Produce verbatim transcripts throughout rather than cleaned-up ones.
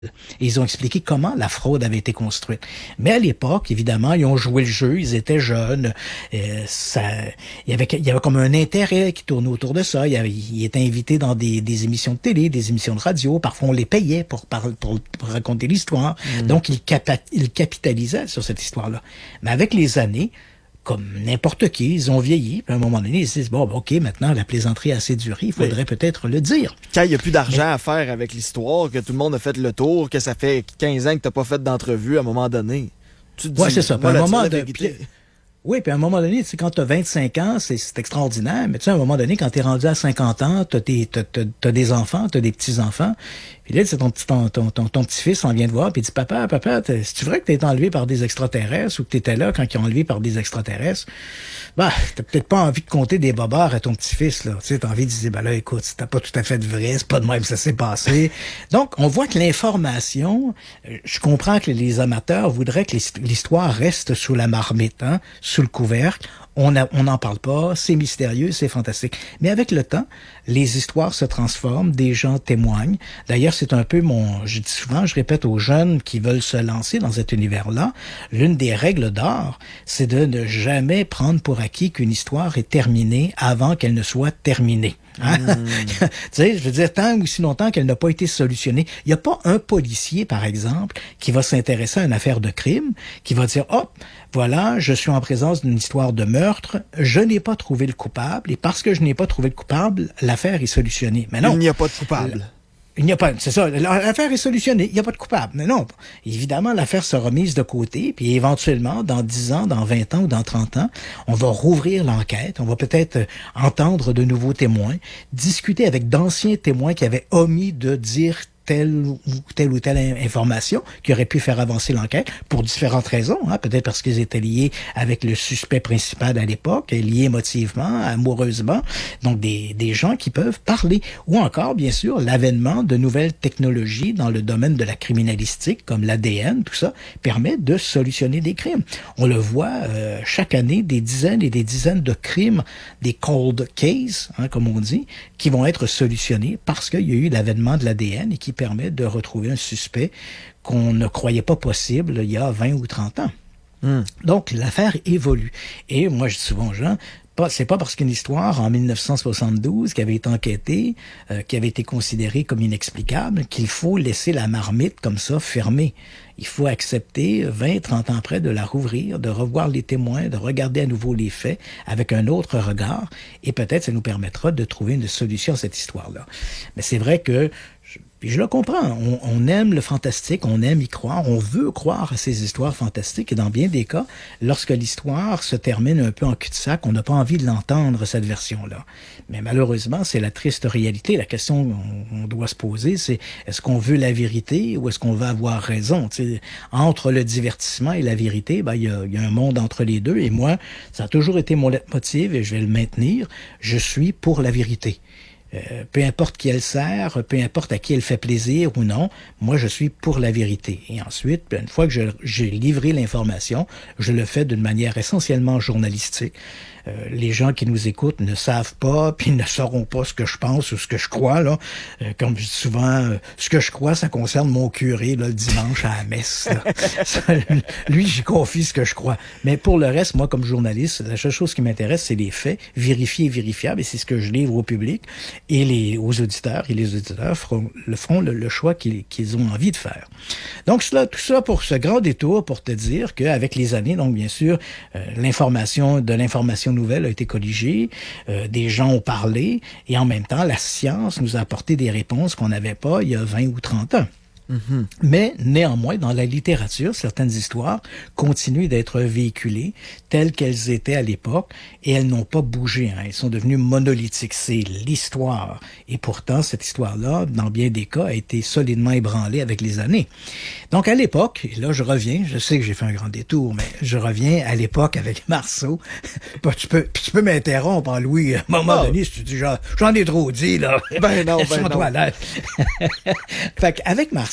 Et ils ont expliqué comment la fraude avait été construite. Mais à l'époque, évidemment, ils ont joué le jeu, ils étaient jeunes. Euh, ça, il y avait, il y avait comme un intérêt qui tournait autour de ça. Il y avait, ils étaient invités dans des, des émissions de télé, des émissions de radio. Parfois, on les payait pour, pour, pour raconter l'histoire. Mmh. Donc, ils, capa, ils capitalisaient sur cette histoire-là. Mais avec les années, comme n'importe qui, ils ont vieilli. Puis à un moment donné, ils se disent, bon, OK, maintenant, la plaisanterie a assez duré, il faudrait oui. peut-être le dire. Quand il n'y a plus d'argent Mais... à faire avec l'histoire, que tout le monde a fait le tour, que ça fait quinze ans que tu n'as pas fait d'entrevue, à un moment donné, tu te dis... Oui, c'est ça. Puis à un moment de... Oui, puis à un moment donné, tu sais, quand tu as vingt-cinq ans, c'est, c'est extraordinaire, mais tu sais, à un moment donné, quand tu es rendu à cinquante ans, tu as des enfants, tu as des petits-enfants, puis là, c'est ton, ton, ton, ton, ton petit-fils en vient de voir, puis il dit, papa, papa, c'est-tu vrai que tu été enlevé par des extraterrestres ou que tu étais là quand ils ont enlevé par des extraterrestres? Bah, t'as peut-être pas envie de compter des bobards à ton petit-fils, là. Tu sais, t'as envie de dire, ben là, écoute, c'était pas tout à fait vrai, c'est pas de même que ça s'est passé. Donc, on voit que l'information, je comprends que les amateurs voudraient que l'histoire reste sous la marmite, hein, sous le couvercle. On n'en parle pas, c'est mystérieux, c'est fantastique. Mais avec le temps, les histoires se transforment, des gens témoignent. D'ailleurs, c'est un peu mon... Je dis souvent, je répète aux jeunes qui veulent se lancer dans cet univers-là, l'une des règles d'or, c'est de ne jamais prendre pour acquis qu'une histoire est terminée avant qu'elle ne soit terminée. Hein? Mm. Tu sais, je veux dire, tant ou si longtemps qu'elle n'a pas été solutionnée. Il n'y a pas un policier, par exemple, qui va s'intéresser à une affaire de crime, qui va dire, hop, voilà, je suis en présence d'une histoire de meurtre, je n'ai pas trouvé le coupable, et parce que je n'ai pas trouvé le coupable, l'affaire est solutionnée. Mais non. Il n'y a pas de coupable. Il n'y a pas, c'est ça, l'affaire est solutionnée, il n'y a pas de coupable. Mais non, évidemment, l'affaire sera mise de côté, puis éventuellement, dans dix ans, dans vingt ans ou dans trente ans, on va rouvrir l'enquête, on va peut-être entendre de nouveaux témoins, discuter avec d'anciens témoins qui avaient omis de dire telle ou telle ou telle information qui aurait pu faire avancer l'enquête pour différentes raisons, hein, peut-être parce qu'ils étaient liés avec le suspect principal à l'époque, liés émotivement, amoureusement, donc des, des gens qui peuvent parler. Ou encore, bien sûr, l'avènement de nouvelles technologies dans le domaine de la criminalistique, comme l'A D N, tout ça, permet de solutionner des crimes. On le voit euh, chaque année, des dizaines et des dizaines de crimes, des cold cases, hein, comme on dit, qui vont être solutionnés parce qu'il y a eu l'avènement de l'A D N et qui permet de retrouver un suspect qu'on ne croyait pas possible il y a vingt ou trente ans. Mm. Donc, l'affaire évolue. Et moi, je dis souvent aux gens, pas, c'est pas parce qu'une histoire en mille neuf cent soixante-douze qui avait été enquêtée, euh, qui avait été considérée comme inexplicable, qu'il faut laisser la marmite comme ça fermée. Il faut accepter, vingt, trente ans après, de la rouvrir, de revoir les témoins, de regarder à nouveau les faits avec un autre regard, et peut-être ça nous permettra de trouver une solution à cette histoire-là. Mais c'est vrai que puis je le comprends, on, on aime le fantastique, on aime y croire, on veut croire à ces histoires fantastiques, et dans bien des cas, lorsque l'histoire se termine un peu en cul-de-sac, on n'a pas envie de l'entendre, cette version-là. Mais malheureusement, c'est la triste réalité. La question qu'on on doit se poser, c'est est-ce qu'on veut la vérité ou est-ce qu'on veut avoir raison? T'sais, entre le divertissement et la vérité, ben, il y a, y a un monde entre les deux, et moi, ça a toujours été mon leitmotiv, et je vais le maintenir, je suis pour la vérité. Euh, peu importe qui elle sert, peu importe à qui elle fait plaisir ou non, moi je suis pour la vérité. Et ensuite, une fois que je, j'ai livré l'information, je le fais d'une manière essentiellement journalistique. Euh, les gens qui nous écoutent ne savent pas, puis ne sauront pas ce que je pense ou ce que je crois. Là, euh, comme je dis souvent, euh, ce que je crois, ça concerne mon curé là, le dimanche à la messe. Là. Ça, lui, j'y confie ce que je crois. Mais pour le reste, moi, comme journaliste, la seule chose qui m'intéresse, c'est les faits, vérifiés et vérifiables, et c'est ce que je livre au public et les, aux auditeurs. Et les auditeurs feront, le, feront le, le choix qu'ils, qu'ils ont envie de faire. Donc, cela, tout ça pour ce grand détour, pour te dire qu'avec les années, donc bien sûr, euh, l'information de l'information nouvelle a été colligée, euh, des gens ont parlé, et en même temps, la science nous a apporté des réponses qu'on n'avait pas il y a vingt ou trente ans. Mm-hmm. Mais néanmoins, dans la littérature, certaines histoires continuent d'être véhiculées telles qu'elles étaient à l'époque, et elles n'ont pas bougé. Hein. Elles sont devenues monolithiques. C'est l'histoire. Et pourtant, cette histoire-là, dans bien des cas, a été solidement ébranlée avec les années. Donc, à l'époque, et là, je reviens, je sais que j'ai fait un grand détour, mais je reviens à l'époque avec Marceau. tu peux, tu peux m'interrompre, hein, Louis, à un moment oh. donné, si tu dis, genre, j'en ai trop dit, là. Ben non, ben non. Fait qu'avec Marceau,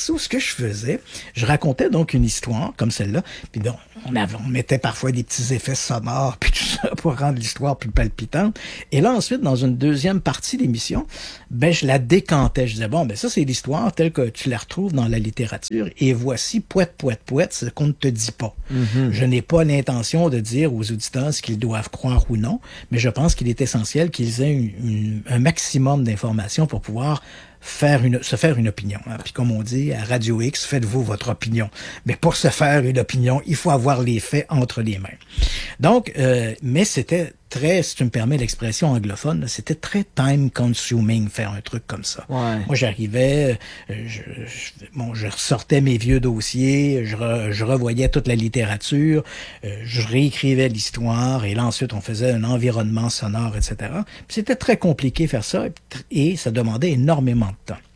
Marceau, ce que je faisais, je racontais donc une histoire comme celle-là, puis donc, on, avait, on mettait parfois des petits effets sonores, puis tout ça, pour rendre l'histoire plus palpitante. Et là, ensuite, dans une deuxième partie d'émission, ben, je la décantais. Je disais, bon, ben ça, c'est l'histoire telle que tu la retrouves dans la littérature, et voici, poète, poète, poète, ce qu'on ne te dit pas. Mm-hmm. Je n'ai pas l'intention de dire aux auditeurs ce qu'ils doivent croire ou non, mais je pense qu'il est essentiel qu'ils aient une, une, un maximum d'informations pour pouvoir faire une, se faire une opinion. Hein. Puis comme on dit, à Radio X, faites-vous votre opinion. Mais pour se faire une opinion, il faut avoir les faits entre les mains. Donc, euh, mais c'était très, si tu me permets l'expression anglophone, c'était très time-consuming faire un truc comme ça. Ouais. Moi, j'arrivais, je, je, bon, je ressortais mes vieux dossiers, je, re, je revoyais toute la littérature, euh, je réécrivais l'histoire, et là, ensuite, on faisait un environnement sonore, et cetera. Puis c'était très compliqué faire ça, et ça demandait énormément de temps.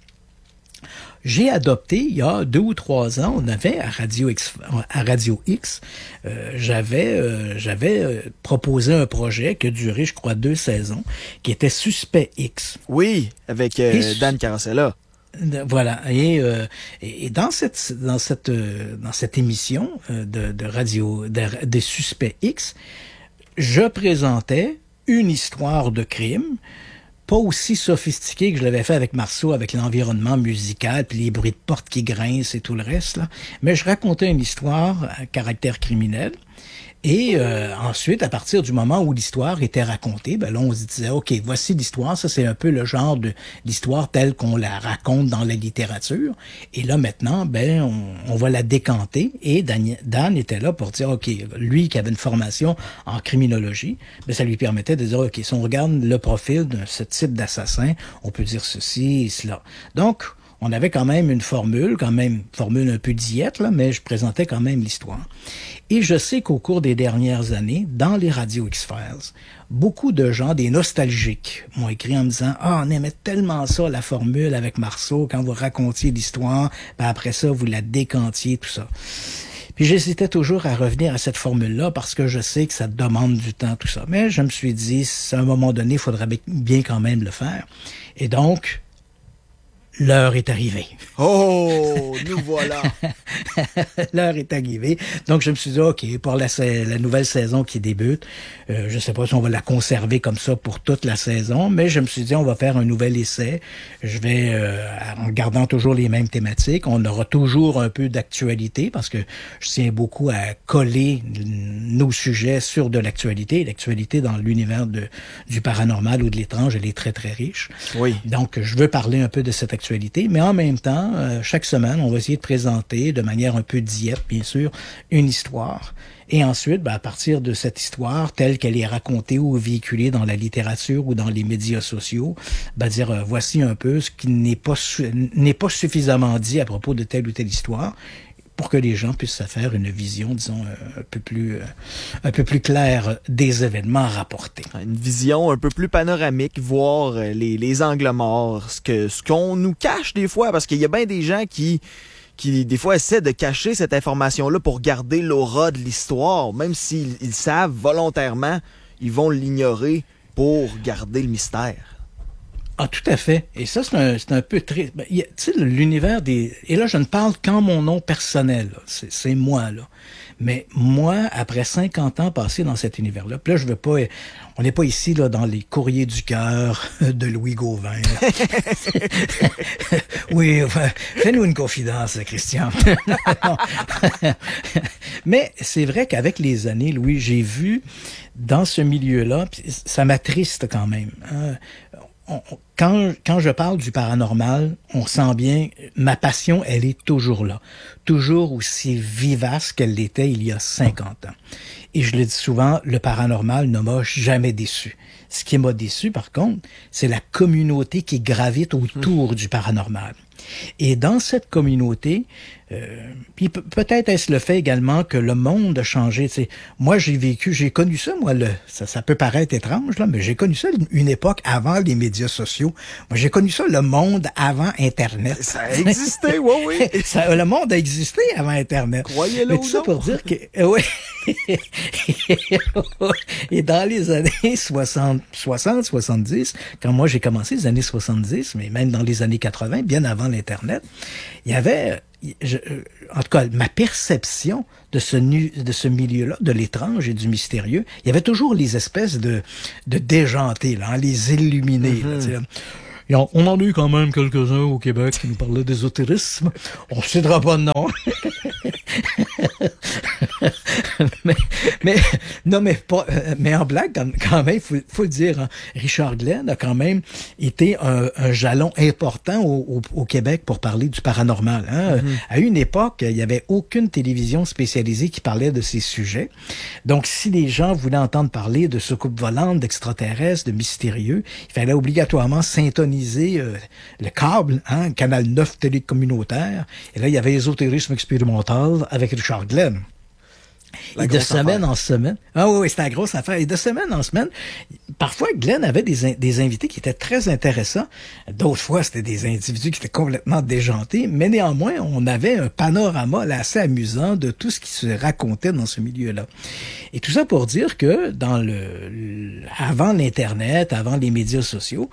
J'ai adopté, il y a deux ou trois ans, on avait à Radio X, à Radio X, euh, j'avais, euh, j'avais euh, proposé un projet qui a duré, je crois, deux saisons, qui était Suspect X. Oui, avec euh, et, Dan Carosella. Voilà. Et, euh, et dans cette, dans cette, euh, dans cette émission euh, de, de radio, de, de Suspect X, je présentais une histoire de crime, pas aussi sophistiqué que je l'avais fait avec Marceau, avec l'environnement musical, puis les bruits de porte qui grincent et tout le reste, là. Mais je racontais une histoire à caractère criminel. Et euh, ensuite, à partir du moment où l'histoire était racontée, ben là, on se disait, OK, voici l'histoire. Ça, c'est un peu le genre de l'histoire telle qu'on la raconte dans la littérature. Et là, maintenant, ben, on, on va la décanter. Et Dan, Dan était là pour dire, OK, lui qui avait une formation en criminologie, ben, ça lui permettait de dire, OK, si on regarde le profil de ce type d'assassin, on peut dire ceci et cela. Donc, on avait quand même une formule, quand même une formule un peu diète, là, mais je présentais quand même l'histoire. Et je sais qu'au cours des dernières années, dans les Radio X-Files, beaucoup de gens, des nostalgiques, m'ont écrit en me disant « Ah, on aimait tellement ça, la formule avec Marceau, quand vous racontiez l'histoire, ben après ça, vous la décantiez, tout ça. » Puis j'hésitais toujours à revenir à cette formule-là parce que je sais que ça demande du temps, tout ça. Mais je me suis dit, à un moment donné, il faudrait bien quand même le faire. Et donc, l'heure est arrivée. Oh, nous voilà. L'heure est arrivée. Donc, je me suis dit, OK, pour la, la nouvelle saison qui débute, euh, je sais pas si on va la conserver comme ça pour toute la saison, mais je me suis dit, on va faire un nouvel essai. Je vais, euh, en gardant toujours les mêmes thématiques, on aura toujours un peu d'actualité parce que je tiens beaucoup à coller nos sujets sur de l'actualité. L'actualité dans l'univers de, du paranormal ou de l'étrange, elle est très, très riche. Oui. Donc, je veux parler un peu de cette actualité. Actualité, mais en même temps, euh, chaque semaine, on va essayer de présenter de manière un peu diète, bien sûr, une histoire. Et ensuite, ben, à partir de cette histoire, telle qu'elle est racontée ou véhiculée dans la littérature ou dans les médias sociaux, ben, dire euh, voici un peu ce qui n'est pas su- n'est pas suffisamment dit à propos de telle ou telle histoire, pour que les gens puissent se faire une vision, disons, un peu plus, un peu plus claire des événements rapportés. Une vision un peu plus panoramique, voir les, les angles morts, ce que, ce qu'on nous cache des fois, parce qu'il y a bien des gens qui, qui, des fois, essaient de cacher cette information-là pour garder l'aura de l'histoire, même s'ils ils savent volontairement, ils vont l'ignorer pour garder le mystère. Ah, tout à fait. Et ça, c'est un, c'est un peu triste. Ben, tu sais, l'univers des... Et là, je ne parle qu'en mon nom personnel. C'est, c'est moi, là. Mais moi, après cinquante ans passés dans cet univers-là, puis là, je veux pas... On n'est pas ici, là, dans les courriers du cœur de Louis Gauvin. Oui, enfin, fais-nous une confidence, Christian. Mais c'est vrai qu'avec les années, Louis, j'ai vu dans ce milieu-là, ça m'attriste quand même, hein. On, quand, quand je parle du paranormal, on sent bien, ma passion, elle est toujours là. Toujours aussi vivace qu'elle l'était il y a cinquante ans. Et je le dis souvent, le paranormal ne m'a jamais déçu. Ce qui m'a déçu, par contre, c'est la communauté qui gravite autour mmh. du paranormal. Et dans cette communauté, euh, puis pe- peut-être est-ce le fait également que le monde a changé. Tu sais, moi, j'ai vécu, j'ai connu ça, moi, le, ça, ça peut paraître étrange, là, mais j'ai connu ça une époque avant les médias sociaux. Moi, j'ai connu ça, le monde avant Internet. Ça a existé, oui, oui. Ça, le monde a existé avant Internet. Croyez-le mais ou tout non. ça pour dire que, euh, oui. Et dans les années soixante, soixante, soixante-dix, quand moi j'ai commencé les années soixante-dix, mais même dans les années quatre-vingts, bien avant l'Internet, il y avait, je, en tout cas, ma perception de ce, de ce milieu-là, de l'étrange et du mystérieux, il y avait toujours les espèces de, de déjantés, là, hein, les illuminés. Mm-hmm. Là, et on, on en a eu quand même quelques-uns au Québec qui nous parlaient d'ésotérisme. On ne citera pas de nom. mais, mais, non, mais, pas, mais en blague, quand même, il faut, faut le dire, hein, Richard Glenn a quand même été un, un jalon important au, au, au Québec pour parler du paranormal. Hein. Mm-hmm. À une époque, il n'y avait aucune télévision spécialisée qui parlait de ces sujets. Donc, si les gens voulaient entendre parler de soucoupes volantes, d'extraterrestres, de mystérieux, il fallait obligatoirement syntoniser Euh, le câble, hein, Canal neuf télécommunautaire. Et là, il y avait Ésotérisme expérimental avec Richard Glenn. La et de semaine affaire. en semaine. Ah oui, oui, c'était la grosse affaire. Et de semaine en semaine, parfois, Glenn avait des, in- des invités qui étaient très intéressants. D'autres fois, c'était des individus qui étaient complètement déjantés. Mais néanmoins, on avait un panorama là, assez amusant de tout ce qui se racontait dans ce milieu-là. Et tout ça pour dire que dans le, le avant l'Internet, avant les médias sociaux,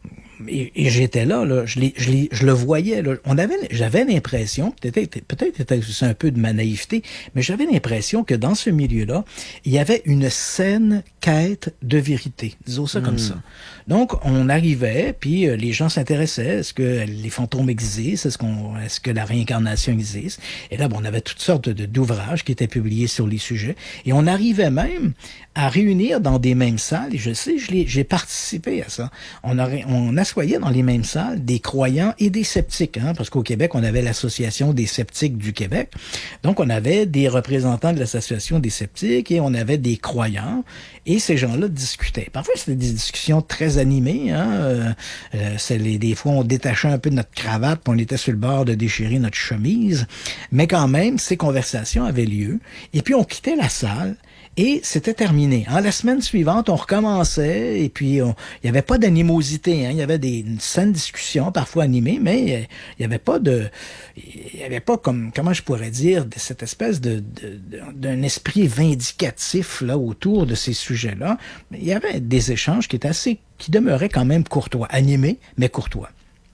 Et, et j'étais là, là, je, l'ai, je, l'ai, je le voyais. Là. On avait, j'avais l'impression, peut-être, peut-être était c'est un peu de ma naïveté, mais j'avais l'impression que dans ce milieu-là, il y avait une saine quête de vérité, disons ça mmh. comme ça. Donc, on arrivait, puis euh, les gens s'intéressaient. Est-ce que les fantômes existent? Est-ce qu'on, est-ce que la réincarnation existe? Et là, bon, on avait toutes sortes de, d'ouvrages qui étaient publiés sur les sujets. Et on arrivait même à réunir dans des mêmes salles, et je sais, je l'ai, j'ai participé à ça. On, aurait, on assoyait dans les mêmes salles des croyants et des sceptiques, hein, parce qu'au Québec, on avait l'Association des sceptiques du Québec. Donc, on avait des représentants de l'Association des sceptiques et on avait des croyants, et ces gens-là discutaient. Parfois, c'était des discussions très animées, hein, euh, euh, c'est les, des fois, on détachait un peu de notre cravate, puis on était sur le bord de déchirer notre chemise, mais quand même, ces conversations avaient lieu, et puis on quittait la salle, et c'était terminé. Hein. La semaine suivante, on recommençait et puis on, il n'y avait pas d'animosité. Hein. Il y avait des une saine discussion, parfois animée, mais il n'y avait pas de, il n'y avait pas comme, comment je pourrais dire, de cette espèce de, de, de d'un esprit vindicatif là autour de ces sujets-là. Il y avait des échanges qui étaient assez, qui demeuraient quand même courtois, animés mais courtois.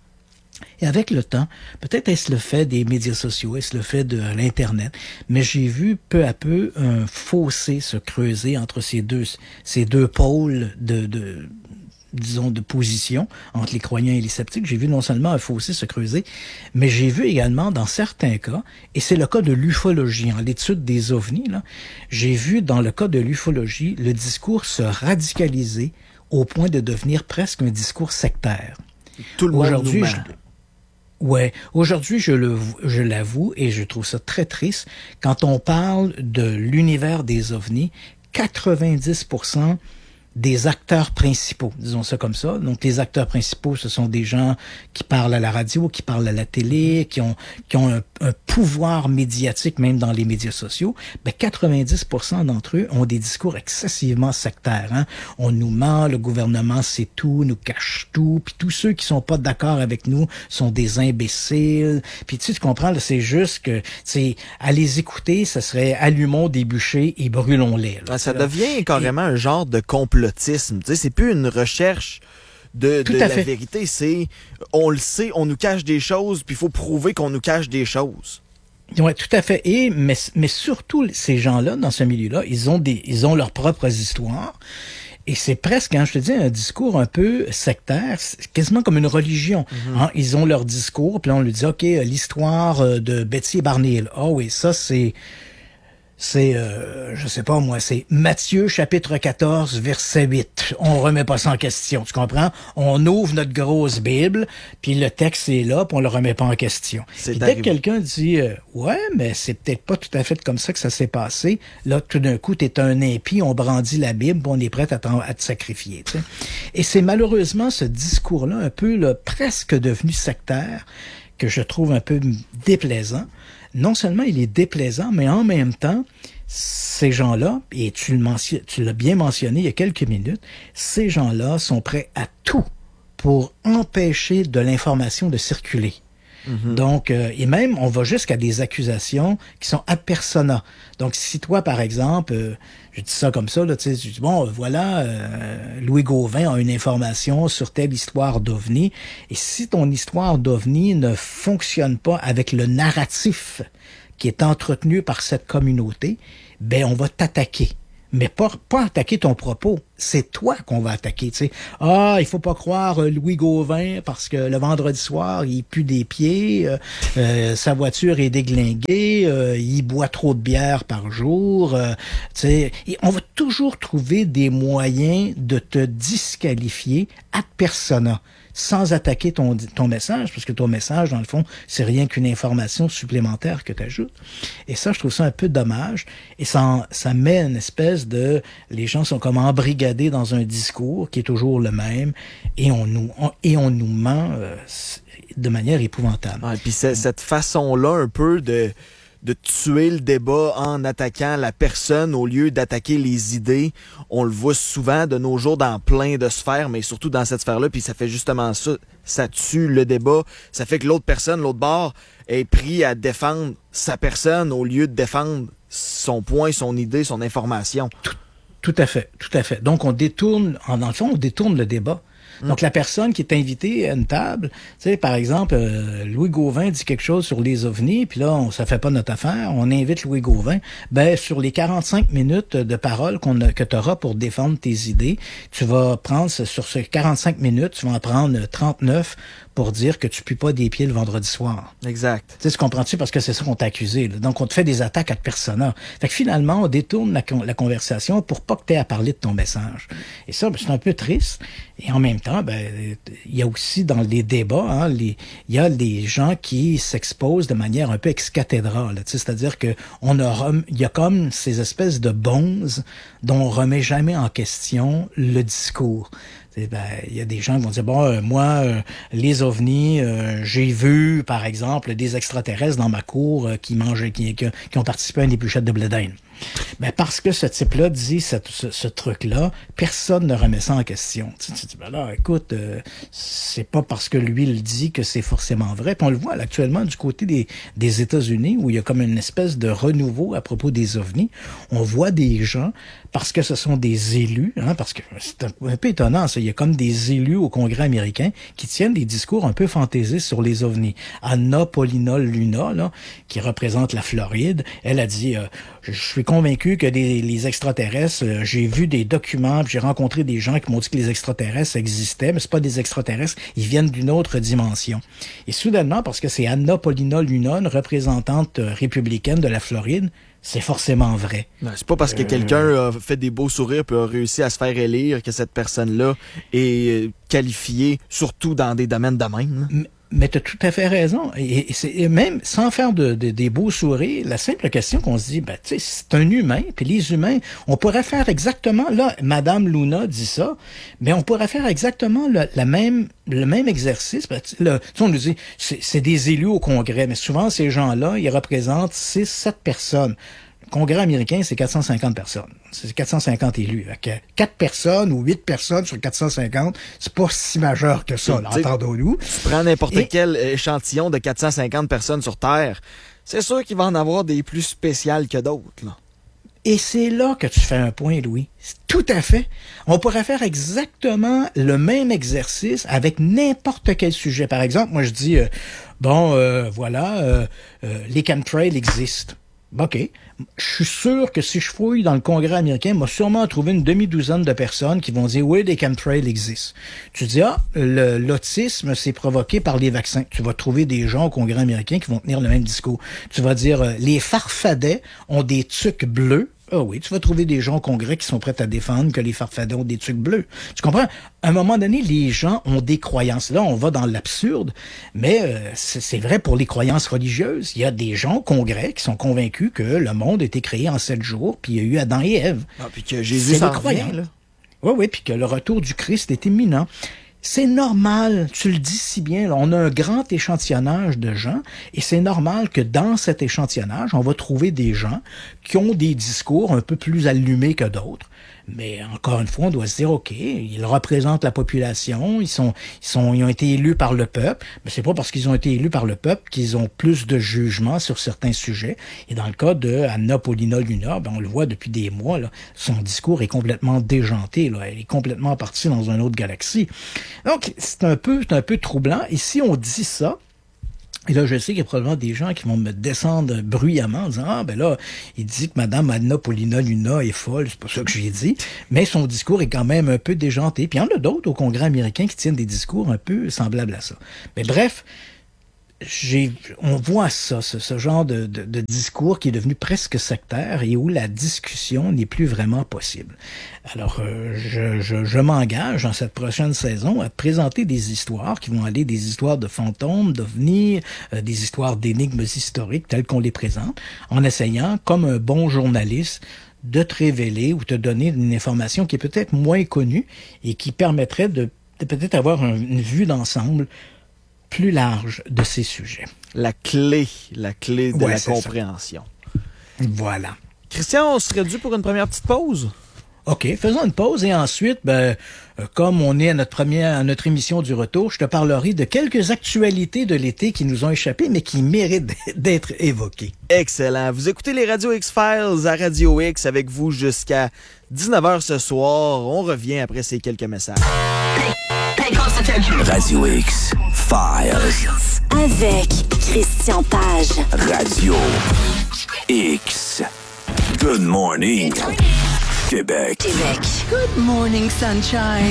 Et avec le temps, peut-être est-ce le fait des médias sociaux, est-ce le fait de l'Internet, mais j'ai vu peu à peu un fossé se creuser entre ces deux, ces deux pôles de, de, disons, de position entre les croyants et les sceptiques. J'ai vu non seulement un fossé se creuser, mais j'ai vu également dans certains cas, et c'est le cas de l'ufologie, en l'étude des ovnis, là, j'ai vu dans le cas de l'ufologie le discours se radicaliser au point de devenir presque un discours sectaire. Tout le monde Aujourd'hui, nous je, ouais, aujourd'hui, je le, je l'avoue et je trouve ça très triste. Quand on parle de l'univers des ovnis, quatre-vingt-dix pour cent des acteurs principaux, disons ça comme ça. Donc, les acteurs principaux, ce sont des gens qui parlent à la radio, qui parlent à la télé, qui ont, qui ont un, un pouvoir médiatique, même dans les médias sociaux. Ben, quatre-vingt-dix pour cent d'entre eux ont des discours excessivement sectaires. Hein. On nous ment, le gouvernement sait tout, nous cache tout, puis tous ceux qui sont pas d'accord avec nous sont des imbéciles. Puis tu sais, tu comprends, là, c'est juste que, c'est à les écouter, ça serait allumons des bûchers et brûlons-les. Là, ah, ça là. devient carrément et, un genre de complot. Tu sais, c'est plus une recherche de, de la fait. vérité, c'est on le sait, on nous cache des choses, puis il faut prouver qu'on nous cache des choses. Oui, tout à fait. Et mais, mais surtout, ces gens-là, dans ce milieu-là, ils ont des ils ont leurs propres histoires. Et c'est presque, hein, je te dis, un discours un peu sectaire, quasiment comme une religion. Mm-hmm. Hein, ils ont leur discours, puis là, on lui dit, OK, l'histoire de Betty et Barney Hill. Ah oui, ça, c'est... C'est, euh, je sais pas moi, c'est Matthieu chapitre quatorze, verset huit. On remet pas ça en question, tu comprends? On ouvre notre grosse Bible, puis le texte est là, puis on le remet pas en question. Puis dès que quelqu'un dit euh, « Ouais, mais c'est peut-être pas tout à fait comme ça que ça s'est passé », là, tout d'un coup, t'es un impie, on brandit la Bible, puis on est prêt à, à te sacrifier. T'sais. Et c'est malheureusement ce discours-là, un peu là, presque devenu sectaire, que je trouve un peu déplaisant. Non seulement il est déplaisant, mais en même temps, ces gens-là, et tu, le mention, tu l'as bien mentionné il y a quelques minutes, ces gens-là sont prêts à tout pour empêcher de l'information de circuler. Mm-hmm. Donc, euh, et même, on va jusqu'à des accusations qui sont ad persona. Donc, si toi, par exemple, euh, je dis ça comme ça, là, tu sais, tu dis, bon, voilà, euh, Louis Gauvin a une information sur telle histoire d'OVNI, et si ton histoire d'OVNI ne fonctionne pas avec le narratif qui est entretenu par cette communauté, ben, on va t'attaquer. Mais pas, pas attaquer ton propos. C'est toi qu'on va attaquer, tu sais. Ah, il faut pas croire Louis Gauvin parce que le vendredi soir, il pue des pieds, euh, euh, sa voiture est déglinguée, euh, il boit trop de bière par jour, euh, tu sais. Et on va toujours trouver des moyens de te disqualifier ad persona, sans attaquer ton, ton message, parce que ton message, dans le fond, c'est rien qu'une information supplémentaire que tu ajoutes. Et ça, je trouve ça un peu dommage. Et ça, ça met une espèce de... Les gens sont comme embrigadés dans un discours qui est toujours le même, et on nous, on, et on nous ment euh, de manière épouvantable. Ah, et puis cette façon-là, un peu de... de tuer le débat en attaquant la personne au lieu d'attaquer les idées. On le voit souvent de nos jours dans plein de sphères, mais surtout dans cette sphère-là, puis ça fait justement ça. Ça tue le débat. Ça fait que l'autre personne, l'autre bord, est pris à défendre sa personne au lieu de défendre son point, son idée, son information. Tout, tout à fait, tout à fait. Donc, on détourne, dans le fond, on détourne le débat. Donc, la personne qui est invitée à une table, tu sais, par exemple, euh, Louis Gauvin dit quelque chose sur les ovnis, puis là, on, ça fait pas notre affaire, on invite Louis Gauvin. Ben, sur les quarante-cinq minutes de parole qu'on a, que tu auras pour défendre tes idées, tu vas prendre, sur ces quarante-cinq minutes, tu vas en prendre trente-neuf pour dire que tu pues pas des pieds le vendredi soir. Exact. Tu sais, comprends-tu? Parce que c'est ça qu'on t'a accusé, là. Donc, on te fait des attaques ad persona. Fait que finalement, on détourne la, la conversation pour pas que tu aies à parler de ton message. Et ça, ben, c'est un peu triste. Et en même temps, ben, il y a aussi dans les débats, hein, les, il y a des gens qui s'exposent de manière un peu ex cathedra, là. Tu sais, c'est-à-dire que on a, il y a comme ces espèces de bonzes dont on remet jamais en question le discours. Ben, il y a des gens qui vont dire, bon, euh, moi, euh, les ovnis, euh, j'ai vu, par exemple, des extraterrestres dans ma cour euh, qui mangeaient, qui, qui, qui ont participé à une épluchette de blé d'Inde. Ben, parce que ce type-là dit cette, ce, ce truc-là, personne ne remet ça en question. Tu, tu dis, ben là, écoute, euh, c'est pas parce que lui le dit que c'est forcément vrai. Puis on le voit là, actuellement du côté des, des États-Unis, où il y a comme une espèce de renouveau à propos des ovnis. On voit des gens, parce que ce sont des élus, hein, parce que c'est un, un peu étonnant, ça. Il y a comme des élus au Congrès américain qui tiennent des discours un peu fantaisistes sur les ovnis. Anna Paulina Luna, là, qui représente la Floride, elle a dit, euh, je suis convaincu que des, les extraterrestres, euh, j'ai vu des documents, j'ai rencontré des gens qui m'ont dit que les extraterrestres existaient, mais c'est pas des extraterrestres, ils viennent d'une autre dimension. Et soudainement, parce que c'est Anna Paulina Luna, une représentante euh, républicaine de la Floride, c'est forcément vrai. Non, c'est pas parce que euh... quelqu'un a fait des beaux sourires puis a réussi à se faire élire que cette personne-là est qualifiée, surtout dans des domaines de même. Mais, mais tu as tout à fait raison. Et, et, c'est, et même sans faire de, de, des beaux sourires, la simple question qu'on se dit, ben, tu sais, c'est un humain, puis les humains, on pourrait faire exactement, là, Madame Luna dit ça, mais on pourrait faire exactement le, la même, le même exercice. Ben, le, tu sais, on nous dit, c'est, c'est des élus au Congrès, mais souvent, ces gens-là, ils représentent six, sept personnes. Le Congrès américain, c'est quatre cent cinquante personnes. C'est quatre cent cinquante élus. quatre personnes ou huit personnes sur quatre cent cinquante, c'est pas si majeur que ça, là, entendons-nous. Tu prends n'importe Et... quel échantillon de quatre cent cinquante personnes sur Terre, c'est sûr qu'il va en avoir des plus spéciales que d'autres, là. Et c'est là que tu fais un point, Louis. Tout à fait. On pourrait faire exactement le même exercice avec n'importe quel sujet. Par exemple, moi je dis, euh, bon, euh, voilà, euh, euh, les chemtrails existent. OK. Je suis sûr que si je fouille dans le Congrès américain, il m'a sûrement trouvé une demi-douzaine de personnes qui vont dire « Oui, les chemtrails existent ». Tu dis « Ah, le, l'autisme, c'est provoqué par les vaccins ». Tu vas trouver des gens au Congrès américain qui vont tenir le même discours. Tu vas dire euh, « Les farfadets ont des tucs bleus ». Ah oui, tu vas trouver des gens au Congrès qui sont prêts à défendre que les farfadets ont des trucs bleus. Tu comprends? À un moment donné, les gens ont des croyances. Là, on va dans l'absurde, mais euh, c'est, c'est vrai pour les croyances religieuses. Il y a des gens au Congrès qui sont convaincus que le monde a été créé en sept jours, puis il y a eu Adam et Ève. Ah, puis que Jésus s'en revient, là. Oui, oui, puis que le retour du Christ est imminent. C'est normal, tu le dis si bien, là, on a un grand échantillonnage de gens et c'est normal que dans cet échantillonnage, on va trouver des gens qui ont des discours un peu plus allumés que d'autres. Mais encore une fois, on doit se dire, OK, ils représentent la population, ils sont, ils sont, ils ont été élus par le peuple, mais c'est pas parce qu'ils ont été élus par le peuple qu'ils ont plus de jugement sur certains sujets. Et dans le cas de Anna Paulina Luna, ben on le voit depuis des mois, là, son discours est complètement déjanté, là, elle est complètement partie dans une autre galaxie. Donc, c'est un peu, c'est un peu troublant. Et si on dit ça, et là, je sais qu'il y a probablement des gens qui vont me descendre bruyamment en disant « Ah, ben là, il dit que Mme Anna Paulina Luna est folle, c'est pas ça que j'ai dit. » Mais son discours est quand même un peu déjanté. Puis il y en a d'autres au Congrès américain qui tiennent des discours un peu semblables à ça. Mais bref, j'ai, on voit ça, ce, ce genre de, de, de discours qui est devenu presque sectaire et où la discussion n'est plus vraiment possible. Alors, euh, je, je, je m'engage dans cette prochaine saison à présenter des histoires qui vont aller des histoires de fantômes, d'ovnis, euh, des histoires d'énigmes historiques telles qu'on les présente, en essayant, comme un bon journaliste, de te révéler ou te donner une information qui est peut-être moins connue et qui permettrait de, de peut-être avoir un, une vue d'ensemble plus large de ces sujets. La clé, la clé de ouais, la compréhension. Ça. Voilà. Christian, on serait dû pour une première petite pause? OK, faisons une pause et ensuite, ben, euh, comme on est à notre première, à notre émission du retour, je te parlerai de quelques actualités de l'été qui nous ont échappé, mais qui méritent d'être évoquées. Excellent. Vous écoutez les Radio X-Files à Radio X avec vous jusqu'à dix-neuf heures ce soir. On revient après ces quelques messages. Radio X Files avec Christian Page. Radio X. Good morning, Québec. Québec. Good morning, sunshine.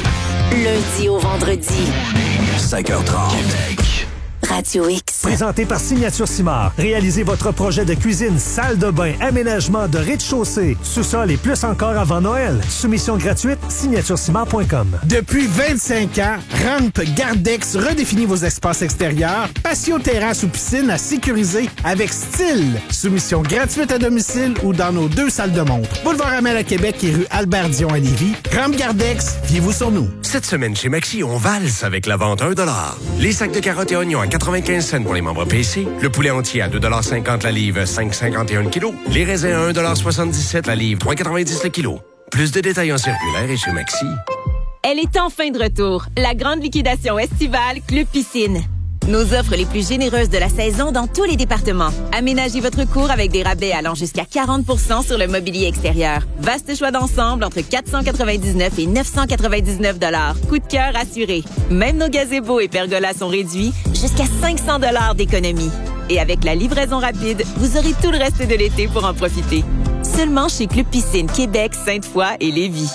Lundi au vendredi. cinq heures trente. Québec. Radio X. Présenté par Signature Simard. Réalisez votre projet de cuisine, salle de bain, aménagement de rez-de-chaussée, sous-sol et plus encore avant Noël. Soumission gratuite, signature simard point com. Depuis vingt-cinq ans, Ramp Gardex redéfinit vos espaces extérieurs, patio, terrasse ou piscine à sécuriser avec style. Soumission gratuite à domicile ou dans nos deux salles de montre. Boulevard Amel à Québec et rue Albert-Dion à Lévis. Ramp Gardex, fiez-vous sur nous. Cette semaine chez Maxi, on valse avec la vente un dollar. Les sacs de carottes et oignons à quatre-vingt-quinze cents pour les membres P C. Le poulet entier à deux cinquante la livre, cinq virgule cinquante et un le kilo. Les raisins à un soixante-dix-sept la livre, trois quatre-vingt-dix le kilo. Plus de détails en circulaire et chez Maxi. Elle est enfin de retour. La grande liquidation estivale Club Piscine. Nos offres les plus généreuses de la saison dans tous les départements. Aménagez votre cour avec des rabais allant jusqu'à quarante pour cent sur le mobilier extérieur. Vaste choix d'ensemble entre quatre cent quatre-vingt-dix-neuf et neuf cent quatre-vingt-dix-neuf dollars. Coup de cœur assuré. Même nos gazebos et pergolas sont réduits jusqu'à cinq cents dollars d'économie. Et avec la livraison rapide, vous aurez tout le reste de l'été pour en profiter. Seulement chez Club Piscine Québec, Sainte-Foy et Lévis.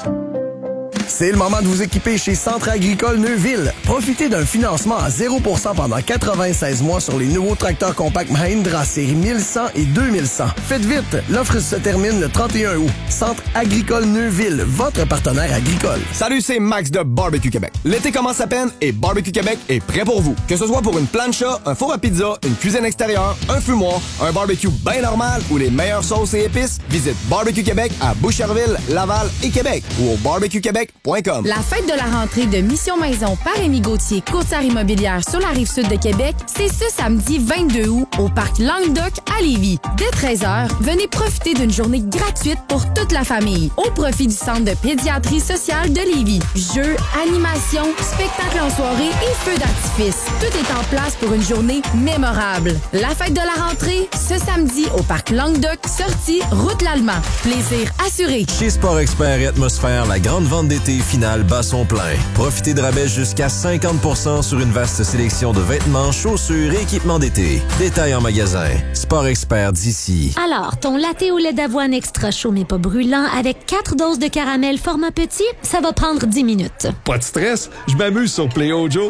C'est le moment de vous équiper chez Centre agricole Neuville. Profitez d'un financement à zéro pour cent pendant quatre-vingt-seize mois sur les nouveaux tracteurs compacts Mahindra série mille cent et deux mille cent. Faites vite, l'offre se termine le trente et un août. Centre agricole Neuville, votre partenaire agricole. Salut, c'est Max de Barbecue Québec. L'été commence à peine et Barbecue Québec est prêt pour vous. Que ce soit pour une plancha, un four à pizza, une cuisine extérieure, un fumoir, un barbecue bien normal ou les meilleures sauces et épices, visite Barbecue Québec à Boucherville, Laval et Québec ou au barbecue québec point com. La fête de la rentrée de Mission Maison par Rémi Gauthier, courtière immobilière sur la Rive-Sud de Québec, c'est ce samedi vingt-deux août au parc Languedoc à Lévis. Dès treize heures, venez profiter d'une journée gratuite pour toute la famille au profit du Centre de pédiatrie sociale de Lévis. Jeux, animations, spectacles en soirée et feux d'artifice. Tout est en place pour une journée mémorable. La fête de la rentrée, ce samedi au parc Languedoc, sortie route l'Allemand. Plaisir assuré. Chez Sport Expert et Atmosphère, la grande vente d'été finale bat son plein. Profitez de rabais jusqu'à cinquante pour cent sur une vaste sélection de vêtements, chaussures et équipements d'été. Détails en magasin. Sport Expert d'ici. Alors, ton latte au lait d'avoine extra chaud mais pas brûlant avec quatre doses de caramel format petit, ça va prendre dix minutes. Pas de stress, je m'amuse sur Play Ojo.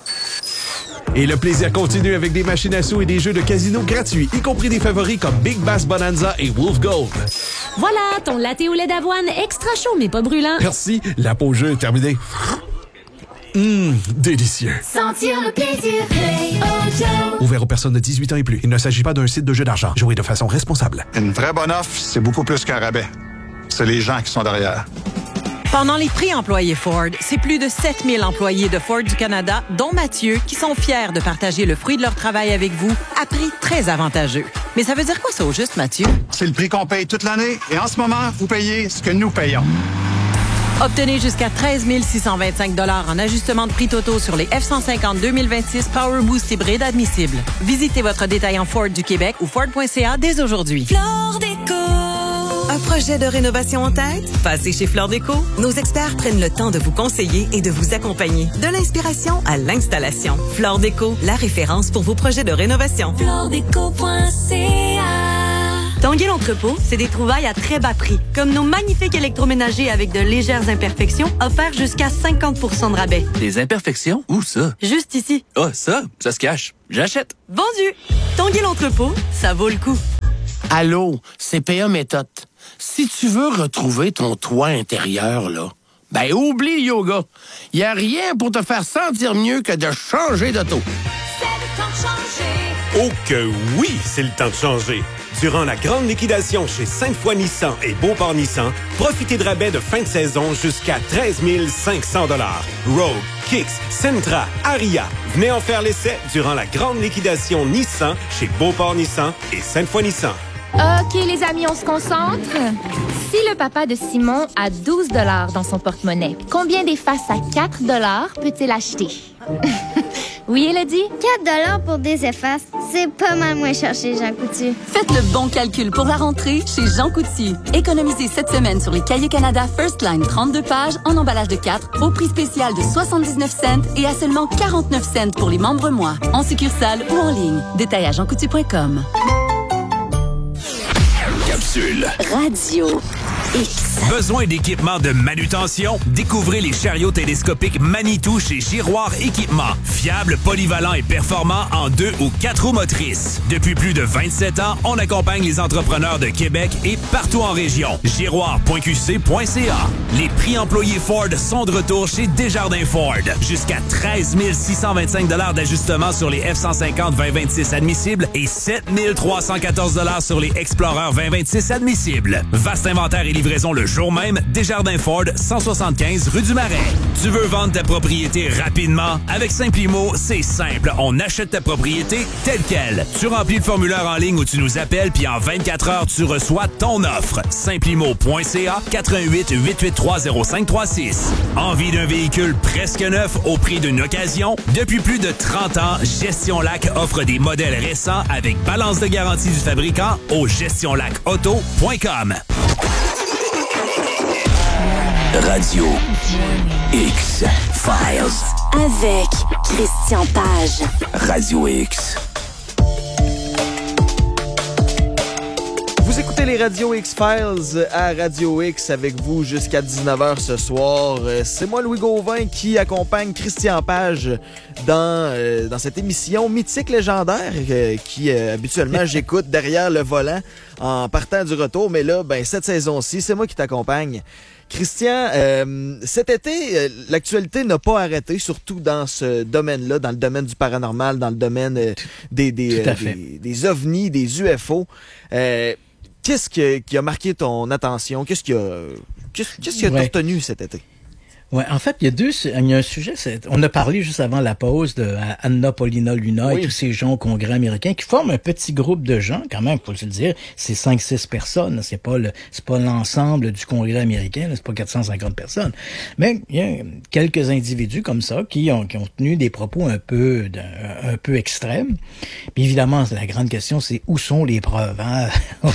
Et le plaisir continue avec des machines à sous et des jeux de casino gratuits, y compris des favoris comme Big Bass Bonanza et Wolf Gold. Voilà, ton latte au lait d'avoine extra chaud mais pas brûlant. Merci, la pause jeu est terminée. Hum, délicieux. Sentir le plaisir, Play Ojo. Ouvert aux personnes de dix-huit ans et plus. Il ne s'agit pas d'un site de jeu d'argent. Jouez de façon responsable. Une vraie bonne offre, c'est beaucoup plus qu'un rabais. C'est les gens qui sont derrière. Pendant les prix employés Ford, c'est plus de sept mille employés de Ford du Canada, dont Mathieu, qui sont fiers de partager le fruit de leur travail avec vous à prix très avantageux. Mais ça veut dire quoi ça au juste, Mathieu? C'est le prix qu'on paye toute l'année et en ce moment, vous payez ce que nous payons. Obtenez jusqu'à treize mille six cent vingt-cinq dollars en ajustement de prix totaux sur les F cent cinquante deux mille vingt-six Power Boost hybride admissibles. Visitez votre détaillant Ford du Québec ou Ford point C A dès aujourd'hui. Flore Déco. Un projet de rénovation en tête? Passez chez Flore Déco. Nos experts prennent le temps de vous conseiller et de vous accompagner. De l'inspiration à l'installation. Flore Déco, la référence pour vos projets de rénovation. flore déco point c a. Tanguay l'entrepôt, c'est des trouvailles à très bas prix, comme nos magnifiques électroménagers avec de légères imperfections offerts jusqu'à cinquante pour cent de rabais. Des imperfections? Où ça? Juste ici. Ah, oh, ça? Ça se cache. J'achète. Vendu! Tanguay l'entrepôt, ça vaut le coup. Allô, C P A Méthode. Si tu veux retrouver ton toit intérieur, là, ben oublie le yoga. Y a rien pour te faire sentir mieux que de changer d'auto. C'est le temps de changer. Oh que oui, c'est le temps de changer. Durant la grande liquidation chez Sainte-Foy Nissan et Beauport Nissan, profitez de rabais de fin de saison jusqu'à treize mille cinq cents dollars. Rogue, Kicks, Sentra, Aria. Venez en faire l'essai durant la grande liquidation Nissan chez Beauport Nissan et Sainte-Foy Nissan. OK, les amis, on se concentre. Si le papa de Simon a douze dollars dans son porte-monnaie, combien d'effaces à quatre dollars peut-il acheter? Oui, Elodie? quatre dollars pour des effaces, c'est pas mal moins cher chez Jean Coutu. Faites le bon calcul pour la rentrée chez Jean Coutu. Économisez cette semaine sur les Cahiers Canada First Line trente-deux pages en emballage de quatre au prix spécial de soixante-dix-neuf cents et à seulement quarante-neuf cents pour les membres mois. En succursale ou en ligne. Détail à jean coutu point com. Capsule. Radio X. Besoin d'équipement de manutention? Découvrez les chariots télescopiques Manitou chez Giroir Équipement. Fiable, polyvalent et performant en deux ou quatre roues motrices. Depuis plus de vingt-sept ans, on accompagne les entrepreneurs de Québec et partout en région. giroir point q c point c a. Les prix employés Ford sont de retour chez Desjardins Ford. Jusqu'à treize mille six cent vingt-cinq dollars d'ajustement sur les F cent cinquante vingt vingt-six admissibles et sept mille trois cent quatorze dollars sur les Explorer vingt vingt-six admissibles. Vaste inventaire et livraison le jour même. Desjardins Ford, cent soixante-quinze rue du Marais. Tu veux vendre ta propriété rapidement? Avec Simplimo, c'est simple. On achète ta propriété telle quelle. Tu remplis le formulaire en ligne où tu nous appelles, puis en vingt-quatre heures, tu reçois ton offre. Simplimo point c a, quatre un huit, huit huit trois, zéro cinq trois six. Envie d'un véhicule presque neuf au prix d'une occasion? Depuis plus de trente ans, Gestion Lac offre des modèles récents avec balance de garantie du fabricant au gestion lac auto point com. Radio X Files. Avec Christian Page. Radio X. Vous écoutez les Radio X-Files à Radio X avec vous jusqu'à dix-neuf heures ce soir. C'est moi, Louis Gauvin, qui accompagne Christian Page dans, euh, dans cette émission mythique légendaire euh, qui, euh, habituellement, j'écoute derrière le volant en partant du retour. Mais là, ben cette saison-ci, c'est moi qui t'accompagne. Christian, euh, cet été, euh, l'actualité n'a pas arrêté, surtout dans ce domaine-là, dans le domaine du paranormal, dans le domaine euh, des, des, euh, des, des ovnis, des U F O. Euh, qu'est-ce qui, qui a marqué ton attention? Qu'est-ce qui a, qu'est-ce, qu'est-ce qui a ouais. retenu cet été? Ouais, en fait, il y a deux, il y a un sujet, c'est, on a parlé juste avant la pause de Anna Paulina Luna oui. et tous ces gens au Congrès américain qui forment un petit groupe de gens, quand même, faut le dire, c'est cinq six personnes, c'est pas le, c'est pas l'ensemble du Congrès américain, là, c'est pas quatre cent cinquante personnes. Mais il y a quelques individus comme ça qui ont, qui ont tenu des propos un peu, un, un peu extrêmes. Puis évidemment, la grande question, c'est où sont les preuves, hein?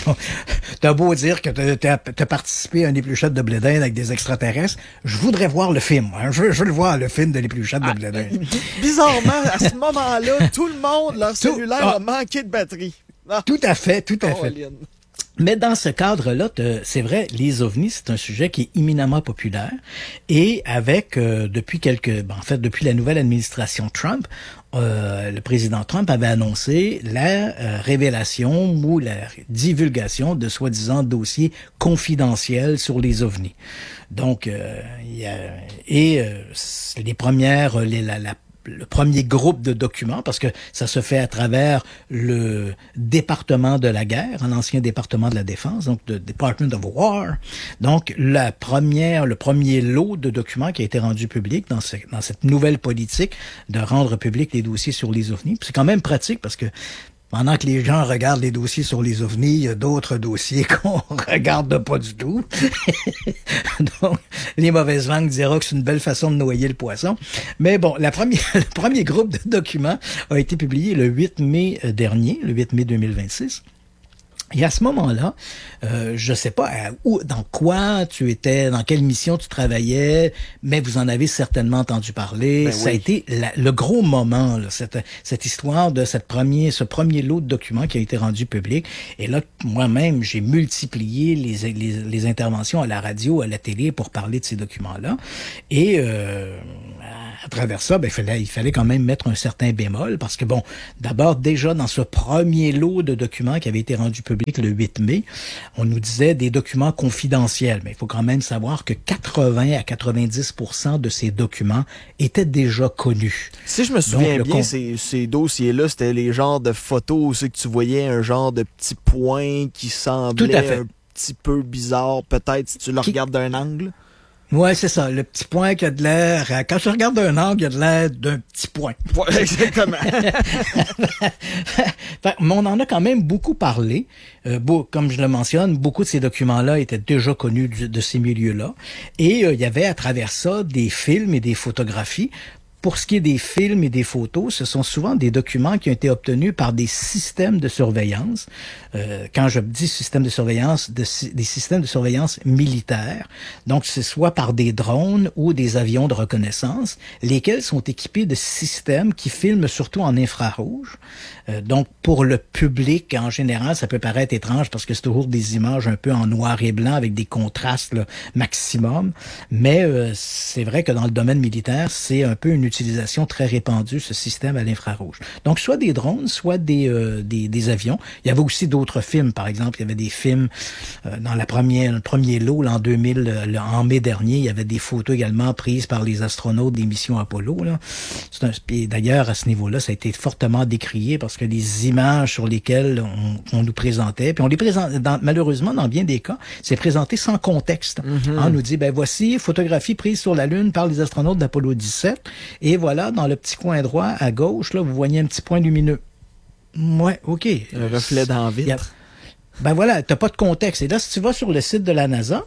T'as beau dire que t'as, t'as, t'as participé à un épluchette de blé d'Inde avec des extraterrestres, je voudrais voir le film. Hein. Je, veux, je veux le voir, le film de l'épluchette de blé d'Inde. Bizarrement, à ce moment-là, tout le monde, leur cellulaire tout, ah, a manqué de batterie. Ah. Tout à fait, tout à oh, fait. Liane. Mais dans ce cadre-là, c'est vrai, les ovnis, c'est un sujet qui est éminemment populaire. Et avec, euh, depuis quelques, ben, en fait, depuis la nouvelle administration Trump, euh, le président Trump avait annoncé la euh, révélation ou la divulgation de soi-disant dossiers confidentiels sur les ovnis. Donc, euh, il y a, et euh, les premières, les, la, la le premier groupe de documents, parce que ça se fait à travers le département de la guerre, l'ancien département de la défense, donc le Department of War. Donc, la première, le premier lot de documents qui a été rendu public dans, ce, dans cette nouvelle politique de rendre public les dossiers sur les ovnis. C'est quand même pratique parce que pendant que les gens regardent les dossiers sur les ovnis, il y a d'autres dossiers qu'on regarde pas du tout. Donc, les mauvaises langues diront que c'est une belle façon de noyer le poisson. Mais bon, la première, le premier groupe de documents a été publié le huit mai dernier, le huit mai deux mille vingt-six. Et à ce moment-là, euh, je sais pas à, où, dans quoi tu étais, dans quelle mission tu travaillais, mais vous en avez certainement entendu parler. Ben Ça oui. a été la, le gros moment, là, cette, cette histoire de cette premier, ce premier lot de documents qui a été rendu public. Et là, moi-même, j'ai multiplié les, les, les interventions à la radio, à la télé pour parler de ces documents-là. Et euh, à travers ça, ben, il fallait, il fallait quand même mettre un certain bémol parce que bon, d'abord déjà dans ce premier lot de documents qui avait été rendu public le huit mai, on nous disait des documents confidentiels, mais il faut quand même savoir que quatre-vingts à quatre-vingt-dix pour cent de ces documents étaient déjà connus. Si je me souviens Donc, bien, con... ces, ces dossiers-là, c'était les genres de photos où c'est que tu voyais un genre de petit point qui semblait Tout à fait. un petit peu bizarre, peut-être si tu le Qui... regardes d'un angle. Ouais, c'est ça. Le petit point qui a de l'air... Quand je regarde d'un angle, il y a de l'air d'un petit point. Ouais, exactement. Mais on en a quand même beaucoup parlé. Euh, beau, comme je le mentionne, beaucoup de ces documents-là étaient déjà connus de, de ces milieux-là. Et euh, il y avait à travers ça des films et des photographies. Pour ce qui est des films et des photos, ce sont souvent des documents qui ont été obtenus par des systèmes de surveillance. Euh, quand je dis système de surveillance, de, des systèmes de surveillance militaires. Donc, c'est soit par des drones ou des avions de reconnaissance, lesquels sont équipés de systèmes qui filment surtout en infrarouge. Euh, donc, pour le public, en général, ça peut paraître étrange parce que c'est toujours des images un peu en noir et blanc avec des contrastes là, maximum. Mais euh, c'est vrai que dans le domaine militaire, c'est un peu une utilisation très répandue, ce système à l'infrarouge. Donc, soit des drones, soit des, euh, des, des avions. Il y avait aussi d'autres films, par exemple. Il y avait des films euh, dans la première, le premier lot, l'an deux mille, le, en mai dernier, il y avait des photos également prises par les astronautes des missions Apollo. Là. C'est un, et d'ailleurs, à ce niveau-là, ça a été fortement décrié parce que les images sur lesquelles on, on nous présentait, puis on les présente, dans, malheureusement, dans bien des cas, c'est présenté sans contexte. Mm-hmm. On nous dit, ben voici, photographie prise sur la Lune par les astronautes d'Apollo dix-sept. Et voilà, dans le petit coin droit, à gauche, là, vous voyez un petit point lumineux. Ouais, OK. Un reflet dans le vitre. Ben voilà, t'as pas de contexte. Et là, si tu vas sur le site de la NASA,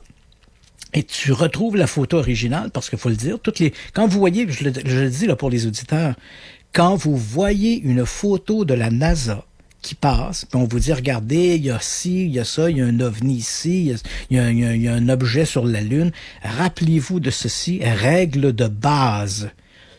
et tu retrouves la photo originale, parce qu'il faut le dire, toutes les, quand vous voyez, je le, je le dis là pour les auditeurs, quand vous voyez une photo de la NASA qui passe, puis on vous dit, regardez, il y a ci, il y a ça, il y a un ovni ici, il y a, il y a, il y a, il y a un objet sur la Lune, rappelez-vous de ceci, règle de base.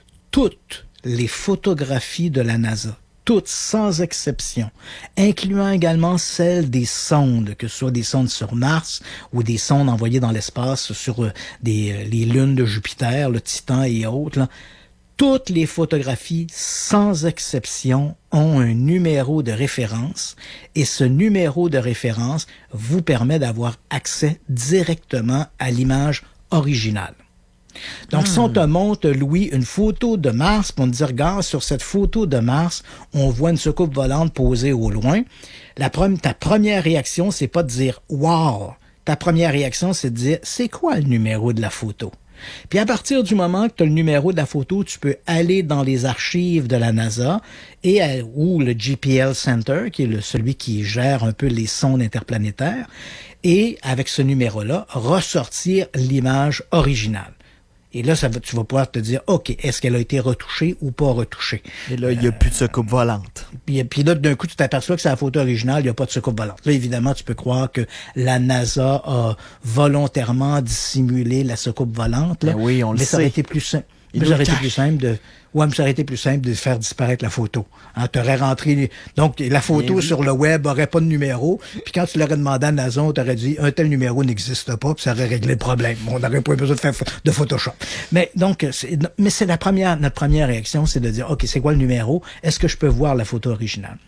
Toutes les photographies de la NASA, toutes sans exception, incluant également celles des sondes, que ce soit des sondes sur Mars ou des sondes envoyées dans l'espace sur euh, des, euh, les lunes de Jupiter, le Titan et autres, là, toutes les photographies, sans exception, ont un numéro de référence et ce numéro de référence vous permet d'avoir accès directement à l'image originale. Donc, hmm. si on te montre, Louis, une photo de Mars, puis on te dit, regarde, sur cette photo de Mars, on voit une soucoupe volante posée au loin, la pre- ta première réaction, c'est pas de dire « wow ». Ta première réaction, c'est de dire « c'est quoi le numéro de la photo ». Puis à partir du moment que tu as le numéro de la photo, tu peux aller dans les archives de la NASA et à, ou le G P L Center, qui est le, celui qui gère un peu les sondes interplanétaires, et avec ce numéro-là, ressortir l'image originale. Et là, ça va, tu vas pouvoir te dire, OK, est-ce qu'elle a été retouchée ou pas retouchée? Et là, il n'y a euh, plus de soucoupe volante. Puis, puis là, d'un coup, tu t'aperçois que c'est la photo originale, il n'y a pas de soucoupe volante. Là, évidemment, tu peux croire que la NASA a volontairement dissimulé la soucoupe volante. Là. Ben oui, on le mais sait. ça aurait été plus simple. Mais ça aurait été plus simple de, ouais, mais ça aurait été plus simple de faire disparaître la photo. Hein, t'aurais rentré, donc, la photo oui. sur le web aurait pas de numéro. Puis quand tu l'aurais demandé à NASA, on t'aurait dit, un tel numéro n'existe pas, puis ça aurait réglé le problème. On n'aurait pas besoin de faire de Photoshop. Mais, donc, c'est, mais c'est la première, notre première réaction, c'est de dire, OK, c'est quoi le numéro? Est-ce que je peux voir la photo originale?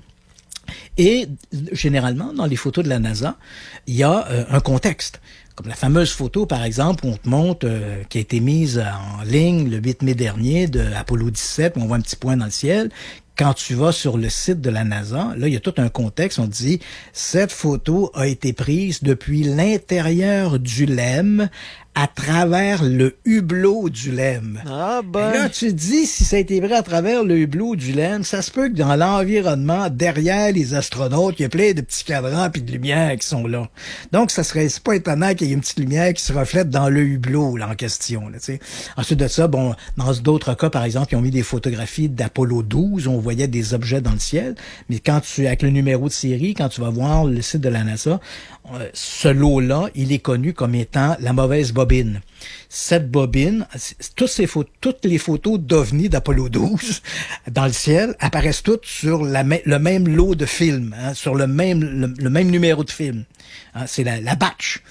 Et, généralement, dans les photos de la NASA, il y a euh, un contexte. Comme la fameuse photo, par exemple, où on te montre, euh, qui a été mise en ligne le huit mai dernier de Apollo dix-sept, où on voit un petit point dans le ciel. Quand tu vas sur le site de la NASA, là, il y a tout un contexte. On te dit, cette photo a été prise depuis l'intérieur du L E M à travers le hublot du L E M. Ah ben. Et là, tu te dis, si ça a été vrai à travers le hublot du L E M, ça se peut que dans l'environnement, derrière les astronautes, il y a plein de petits cadrans puis de lumière qui sont là. Donc, ça serait, c'est pas étonnant qu'il y ait une petite lumière qui se reflète dans le hublot, là, en question, là, tu sais. Ensuite de ça, bon, dans d'autres cas, par exemple, ils ont mis des photographies d'Apollo douze, où on voyait des objets dans le ciel. Mais quand tu, avec le numéro de série, quand tu vas voir le site de la NASA, ce lot-là, il est connu comme étant la mauvaise bobine. Cette bobine, toutes, ces photos, toutes les photos d'OVNI d'Apollo douze dans le ciel apparaissent toutes sur la, le même lot de films, hein, sur le même, le, le même numéro de film. Hein, c'est la, la batch.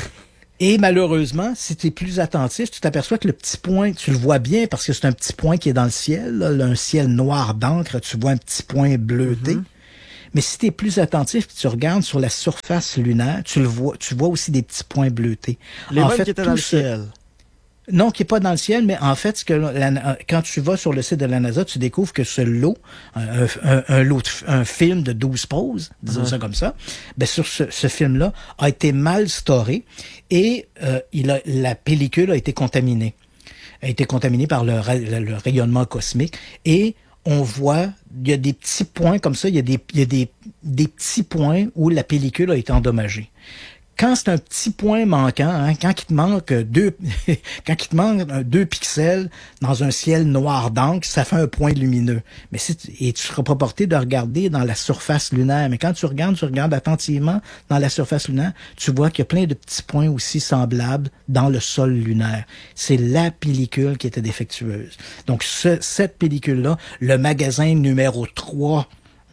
Et malheureusement, si tu es plus attentif, tu t'aperçois que le petit point, tu le vois bien parce que c'est un petit point qui est dans le ciel, là, un ciel noir d'encre, tu vois un petit point bleuté. Mm-hmm. Mais si tu es plus attentif, tu regardes sur la surface lunaire, tu le vois, tu vois aussi des petits points bleutés. Les en mêmes fait, qui étaient dans le ce... ciel. Non, qui est pas dans le ciel, mais en fait, ce que la, quand tu vas sur le site de la NASA, tu découvres que ce lot, un, un, un lot, de, un film de douze poses, disons uh-huh. ça comme ça, ben sur ce, ce film-là a été mal storé et euh, il a, la pellicule a été contaminée, a été contaminée par le, le, le rayonnement cosmique et on voit, il y a des petits points comme ça, il y a des, il y a des, des petits points où la pellicule a été endommagée. Quand c'est un petit point manquant, hein, quand il te manque deux, quand il te manque deux pixels dans un ciel noir d'encre, ça fait un point lumineux. Mais si tu, et tu seras pas porté de regarder dans la surface lunaire. Mais quand tu regardes, tu regardes attentivement dans la surface lunaire, tu vois qu'il y a plein de petits points aussi semblables dans le sol lunaire. C'est la pellicule qui était défectueuse. Donc, ce, cette pellicule-là, le magasin numéro trois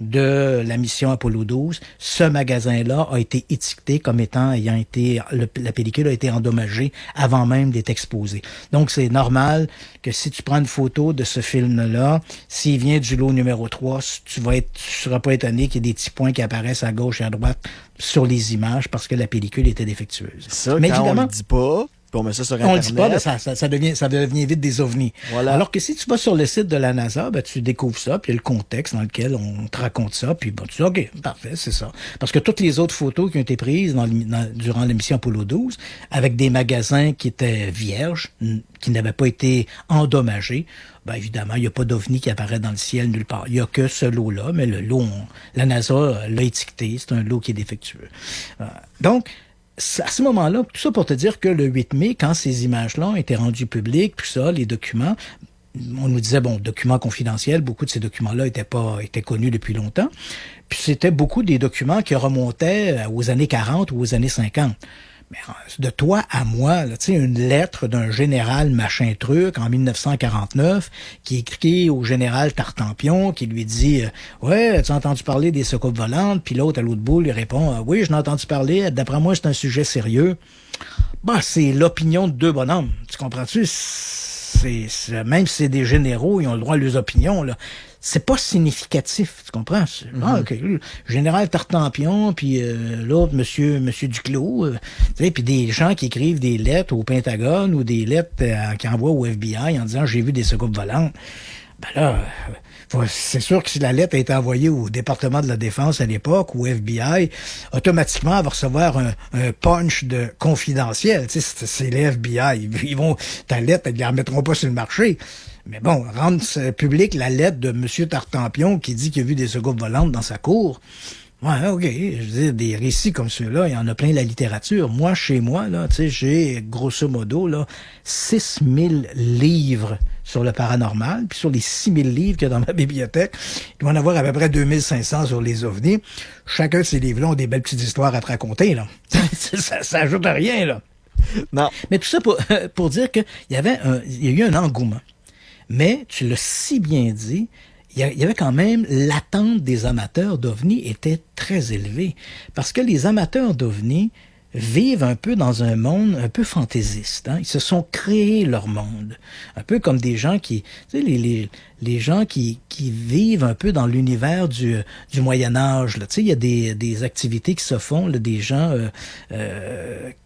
de la mission Apollo douze, ce magasin-là a été étiqueté comme étant ayant été, le, la pellicule a été endommagée avant même d'être exposée. Donc, c'est normal que si tu prends une photo de ce film-là, s'il vient du lot numéro trois, tu vas être, tu seras pas étonné qu'il y ait des petits points qui apparaissent à gauche et à droite sur les images parce que la pellicule était défectueuse. Ça, mais quand évidemment, on le dit pas, puis on met ça sur Internet. On le dit pas, mais ça, ça, ça, devient, ça devient vite des ovnis. Voilà. Alors que si tu vas sur le site de la NASA, ben, tu découvres ça, puis il y a le contexte dans lequel on te raconte ça, puis ben, tu dis, OK, parfait, c'est ça. Parce que toutes les autres photos qui ont été prises dans, dans, durant l'émission Apollo douze, avec des magasins qui étaient vierges, qui n'avaient pas été endommagés, ben évidemment, il n'y a pas d'ovni qui apparaît dans le ciel nulle part. Il n'y a que ce lot-là, mais le lot, on, la NASA l'a étiqueté, c'est un lot qui est défectueux. Donc, à ce moment-là, tout ça pour te dire que le huit mai, quand ces images-là ont été rendues publiques, tout ça, les documents, on nous disait, bon, documents confidentiels, beaucoup de ces documents-là étaient pas, étaient connus depuis longtemps. Puis c'était beaucoup des documents qui remontaient aux années quarante ou aux années cinquante. Mais de toi à moi, tu sais, une lettre d'un général machin truc en mille neuf cent quarante-neuf qui écrit au général Tartampion qui lui dit euh, ouais, as-tu entendu parler des soucoupes volantes? Puis l'autre à l'autre bout lui répond euh, oui, je n'ai entendu parler, d'après moi c'est un sujet sérieux. Bah, c'est l'opinion de deux bonhommes, tu comprends-tu? C'est, c'est même si c'est des généraux, ils ont le droit à leurs opinions, là. C'est pas significatif, tu comprends? Mm-hmm. Ah, OK. Le général Tartampion, puis euh, l'autre, monsieur monsieur Duclos, euh, tu sais, puis des gens qui écrivent des lettres au Pentagone ou des lettres euh, qui envoient au F B I en disant « j'ai vu des soucoupes volantes ». Ben là, euh, c'est sûr que si la lettre a été envoyée au département de la Défense à l'époque, ou au F B I, automatiquement, elle va recevoir un, un punch de confidentiel. Tu sais, c'est, c'est les F B I. Ils vont, ta lettre, ils ne la remettront pas sur le marché. Mais bon, rendre public la lettre de M. Tartampion qui dit qu'il a vu des soucoupes volantes dans sa cour. Ouais, OK. Je veux dire, des récits comme ceux-là, il y en a plein la littérature. Moi, chez moi, là, tu sais, j'ai, grosso modo, là, six mille livres sur le paranormal, puis sur les six mille livres qu'il y a dans ma bibliothèque, il doit en avoir à peu près deux mille cinq cents sur les ovnis. Chacun de ces livres-là ont des belles petites histoires à te raconter, là. ça, ça ajoute à rien, là. Non. Mais tout ça pour, pour dire qu'il y avait un, il y a eu un engouement. Mais, tu l'as si bien dit, il y avait quand même l'attente des amateurs d'ovnis était très élevée. Parce que les amateurs d'ovnis vivent un peu dans un monde un peu fantaisiste. Hein? Ils se sont créés leur monde. Un peu comme des gens qui... Tu sais, les, les, les gens qui, qui vivent un peu dans l'univers du, du Moyen-Âge. Tu sais, il y a des, des activités qui se font, là, des gens... Euh, euh,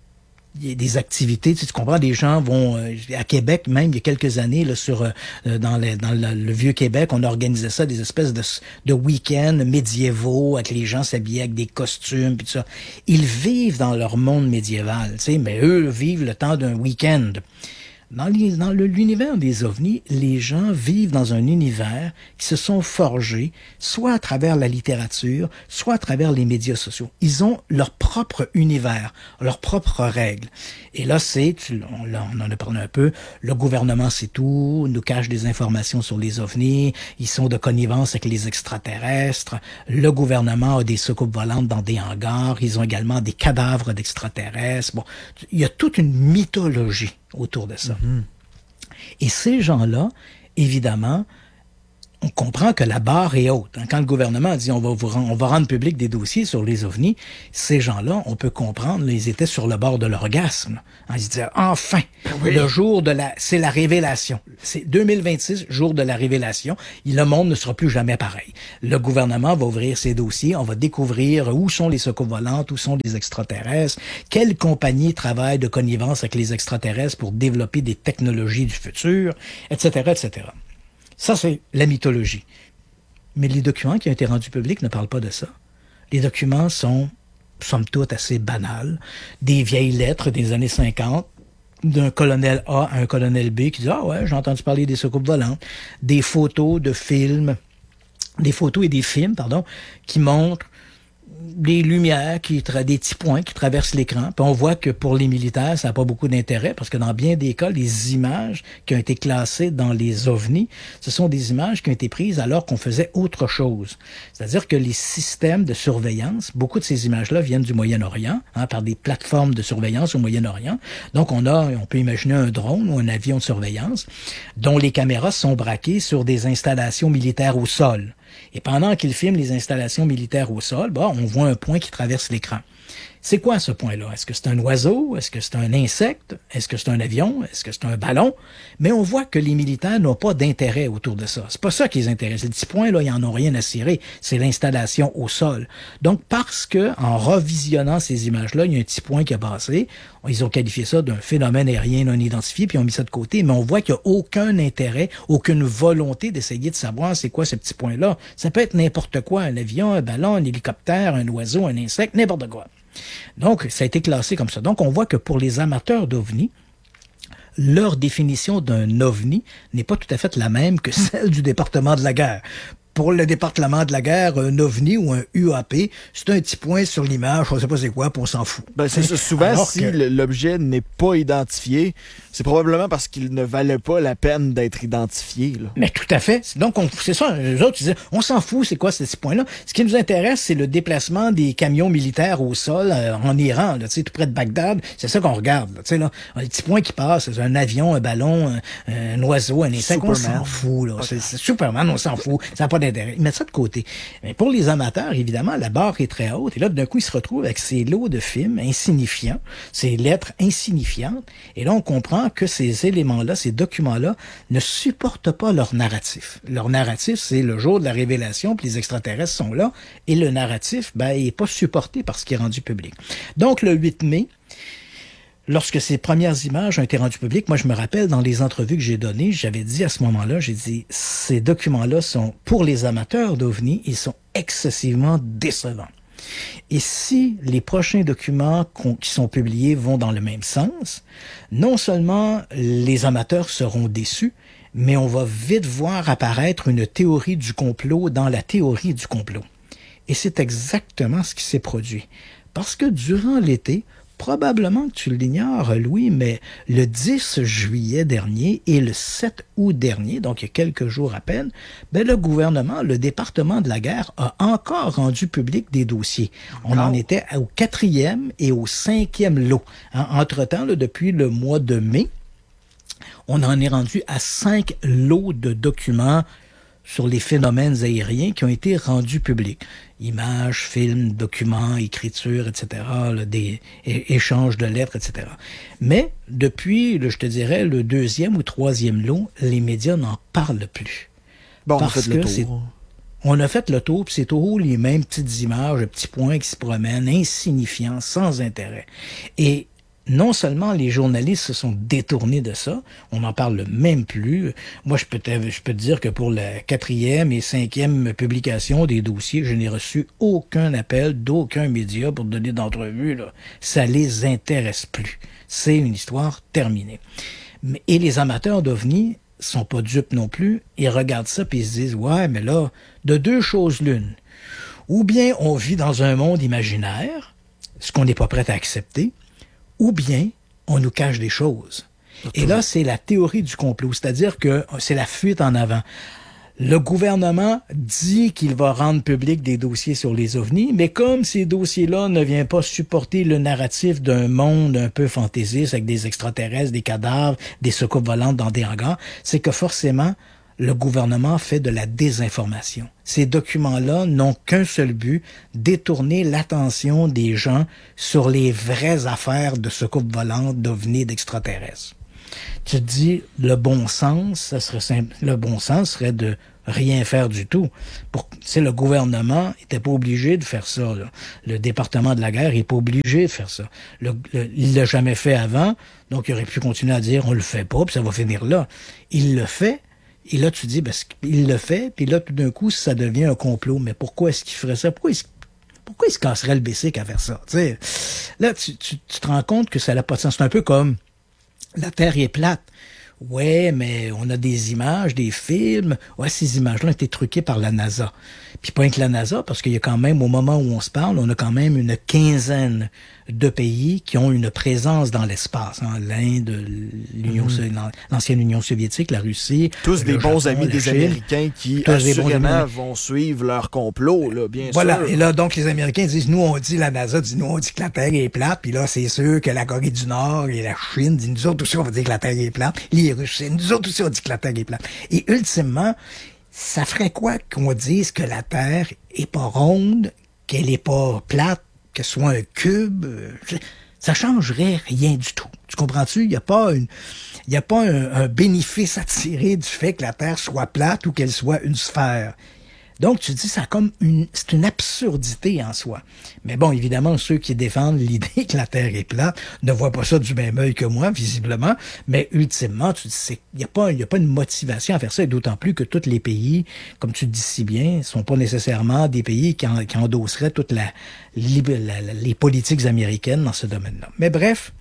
il y a des activités, tu, sais, tu comprends, des gens vont euh, à Québec, même il y a quelques années, là, sur euh, dans, les, dans le, le vieux Québec, on organisait ça, des espèces de, de week-ends médiévaux, avec les gens s'habillaient avec des costumes, puis tout ça. Ils vivent dans leur monde médiéval, tu sais, mais eux vivent le temps d'un week-end. Dans, les, dans le, l'univers des ovnis, les gens vivent dans un univers qui se sont forgés, soit à travers la littérature, soit à travers les médias sociaux. Ils ont leur propre univers, leurs propres règles. Et là, c'est, tu, on, là, on en a parlé un peu, le gouvernement sait tout, nous cache des informations sur les ovnis, ils sont de connivence avec les extraterrestres, le gouvernement a des soucoupes volantes dans des hangars, ils ont également des cadavres d'extraterrestres. Bon, il y a toute une mythologie autour de ça. Mm-hmm. Et ces gens-là, évidemment, on comprend que la barre est haute. Quand le gouvernement dit on va vous rend, on va rendre public des dossiers sur les ovnis, ces gens-là, on peut comprendre, ils étaient sur le bord de l'orgasme. Ils se disaient enfin, oui. le jour de la, c'est la révélation. C'est deux mille vingt-six, jour de la révélation. Le monde ne sera plus jamais pareil. Le gouvernement va ouvrir ses dossiers, on va découvrir où sont les soucoupes volantes, où sont les extraterrestres, quelles compagnies travaillent de connivence avec les extraterrestres pour développer des technologies du futur, et cetera, et cetera. Ça, c'est la mythologie. Mais les documents qui ont été rendus publics ne parlent pas de ça. Les documents sont, somme toute, assez banals. Des vieilles lettres des années cinquante, d'un colonel A à un colonel B qui dit « Ah ouais, j'ai entendu parler des soucoupes volantes. » Des photos de films, des photos et des films, pardon, qui montrent des lumières, qui tra- des petits points qui traversent l'écran. Puis on voit que pour les militaires, ça n'a pas beaucoup d'intérêt parce que dans bien des cas, les images qui ont été classées dans les ovnis, ce sont des images qui ont été prises alors qu'on faisait autre chose. C'est-à-dire que les systèmes de surveillance, beaucoup de ces images-là viennent du Moyen-Orient, hein, par des plateformes de surveillance au Moyen-Orient. Donc on a, on peut imaginer un drone ou un avion de surveillance dont les caméras sont braquées sur des installations militaires au sol. Et pendant qu'il filme les installations militaires au sol, bah, on voit un point qui traverse l'écran. C'est quoi ce point-là? Est-ce que c'est un oiseau? Est-ce que c'est un insecte? Est-ce que c'est un avion? Est-ce que c'est un ballon? Mais on voit que les militaires n'ont pas d'intérêt autour de ça. C'est pas ça qui les intéresse. Les petits points, là, ils en ont rien à cirer. C'est l'installation au sol. Donc, parce que, en revisionnant ces images-là, il y a un petit point qui a passé. Ils ont qualifié ça d'un phénomène aérien non identifié, puis ils ont mis ça de côté. Mais on voit qu'il n'y a aucun intérêt, aucune volonté d'essayer de savoir c'est quoi ce petit point-là. Ça peut être n'importe quoi. Un avion, un ballon, un hélicoptère, un oiseau, un insecte, n'importe quoi. Donc, ça a été classé comme ça. Donc, on voit que pour les amateurs d'ovnis, leur définition d'un ovni n'est pas tout à fait la même que celle du département de la guerre. Pour le département de la guerre, un ovni ou un U A P, c'est un petit point sur l'image, on ne sait pas c'est quoi, puis on s'en fout. Ben, c'est ça. Souvent, alors si que... l'objet n'est pas identifié, c'est probablement parce qu'il ne valait pas la peine d'être identifié. Là. Mais tout à fait. Donc, on, c'est ça. Les autres, ils disaient, on s'en fout, c'est quoi ces petits points-là? Ce qui nous intéresse, c'est le déplacement des camions militaires au sol euh, en Iran, là, tout près de Bagdad. C'est ça qu'on regarde. Là, là. Les petits points qui passent, c'est un avion, un ballon, un, un oiseau, un insecte. On s'en fout. Là. Okay. C'est, c'est Superman, on s'en fout. Ça n'a pas d'intérêt. Ils mettent ça de côté. Mais pour les amateurs, évidemment, la barre est très haute. Et là, d'un coup, ils se retrouvent avec ces lots de films insignifiants, ces lettres insignifiantes. Et là, on comprend que ces éléments-là, ces documents-là, ne supportent pas leur narratif. Leur narratif, c'est le jour de la révélation, puis les extraterrestres sont là. Et le narratif, ben, il n'est pas supporté par ce qui est rendu public. Donc, le huit mai, lorsque ces premières images ont été rendues publiques, moi, je me rappelle, dans les entrevues que j'ai données, j'avais dit à ce moment-là, j'ai dit, ces documents-là sont, pour les amateurs d'ovnis, ils sont excessivement décevants. Et si les prochains documents qui sont publiés vont dans le même sens, non seulement les amateurs seront déçus, mais on va vite voir apparaître une théorie du complot dans la théorie du complot. Et c'est exactement ce qui s'est produit. Parce que durant l'été, probablement que tu l'ignores, Louis, mais le dix juillet dernier et le sept août dernier, donc il y a quelques jours à peine, ben le gouvernement, le département de la guerre a encore rendu public des dossiers. On oh. en était au quatrième et au cinquième lot. Hein, entre-temps, là, depuis le mois de mai, on en est rendu à cinq lots de documents sur les phénomènes aériens qui ont été rendus publics. Images, films, documents, écritures, et cetera, là, des é- échanges de lettres, et cetera. Mais depuis, là, je te dirais, le deuxième ou troisième lot, les médias n'en parlent plus. Bon, parce on a fait que le tour. c'est, on a fait le tour, puis c'est toujours les mêmes petites images, petits points qui se promènent, insignifiants, sans intérêt. Et non seulement les journalistes se sont détournés de ça, on n'en parle même plus. Moi, je peux te, je peux te dire que pour la quatrième et cinquième publication des dossiers, je n'ai reçu aucun appel d'aucun média pour donner d'entrevue, là. Ça les intéresse plus. C'est une histoire terminée. Mais, et les amateurs d'OVNI sont pas dupes non plus. Ils regardent ça puis ils se disent, ouais, mais là, de deux choses l'une. Ou bien on vit dans un monde imaginaire, ce qu'on n'est pas prêt à accepter, ou bien on nous cache des choses. Et là, c'est la théorie du complot, c'est-à-dire que c'est la fuite en avant. Le gouvernement dit qu'il va rendre public des dossiers sur les ovnis, mais comme ces dossiers-là ne viennent pas supporter le narratif d'un monde un peu fantaisiste avec des extraterrestres, des cadavres, des soucoupes volantes dans des hangars, c'est que forcément, le gouvernement fait de la désinformation. Ces documents-là n'ont qu'un seul but, détourner l'attention des gens sur les vraies affaires de soucoupes volantes, d'ovnis, d'extraterrestres. Tu te dis, le bon sens, ça serait simple. Le bon sens serait de rien faire du tout. Pour, c'est le gouvernement était pas obligé de faire ça. Là. Le département de la guerre n'est pas obligé de faire ça. Le, le, il l'a jamais fait avant, donc il aurait pu continuer à dire on le fait pas, puis ça va finir là. Il le fait. Et là, tu dis, ben, il le fait, puis là, tout d'un coup, ça devient un complot. Mais pourquoi est-ce qu'il ferait ça? Pourquoi il, pourquoi il se casserait le bessic à faire ça? T'sais, là, tu, tu, tu te rends compte que ça n'a pas de sens. C'est un peu comme la Terre est plate. Ouais, mais on a des images, des films. Ouais, ces images-là ont été truquées par la NASA. Puis pas que la NASA, parce qu'il y a quand même, au moment où on se parle, on a quand même une quinzaine de pays qui ont une présence dans l'espace. Hein. L'Inde, l'Union, mmh. l'ancienne Union soviétique, la Russie. Tous des bons Japon, amis des Chine, Américains qui, assurément, vont suivre leur complot, là, bien voilà. sûr. Voilà. Et là, donc, les Américains disent, nous, on dit, la NASA dit, nous, on dit que la Terre est plate. Puis là, c'est sûr que la Corée du Nord et la Chine disent, nous autres aussi, on va dire que la Terre est plate. Les Russes, nous autres aussi, on dit que la Terre est plate. Et ultimement, ça ferait quoi qu'on dise que la Terre est pas ronde, qu'elle est pas plate, que ce soit un cube? Ça changerait rien du tout. Tu comprends-tu? Il n'y a pas une, il y a pas un, un bénéfice à tirer du fait que la Terre soit plate ou qu'elle soit une sphère. Donc, tu dis, ça comme une, c'est une absurdité en soi. Mais bon, évidemment, ceux qui défendent l'idée que la Terre est plate ne voient pas ça du même œil que moi, visiblement. Mais ultimement, tu dis, c'est, il n'y a pas, il y a pas une motivation à faire ça, et d'autant plus que tous les pays, comme tu le dis si bien, sont pas nécessairement des pays qui, en, qui endosseraient toutes la, la, la, les politiques américaines dans ce domaine-là. Mais bref,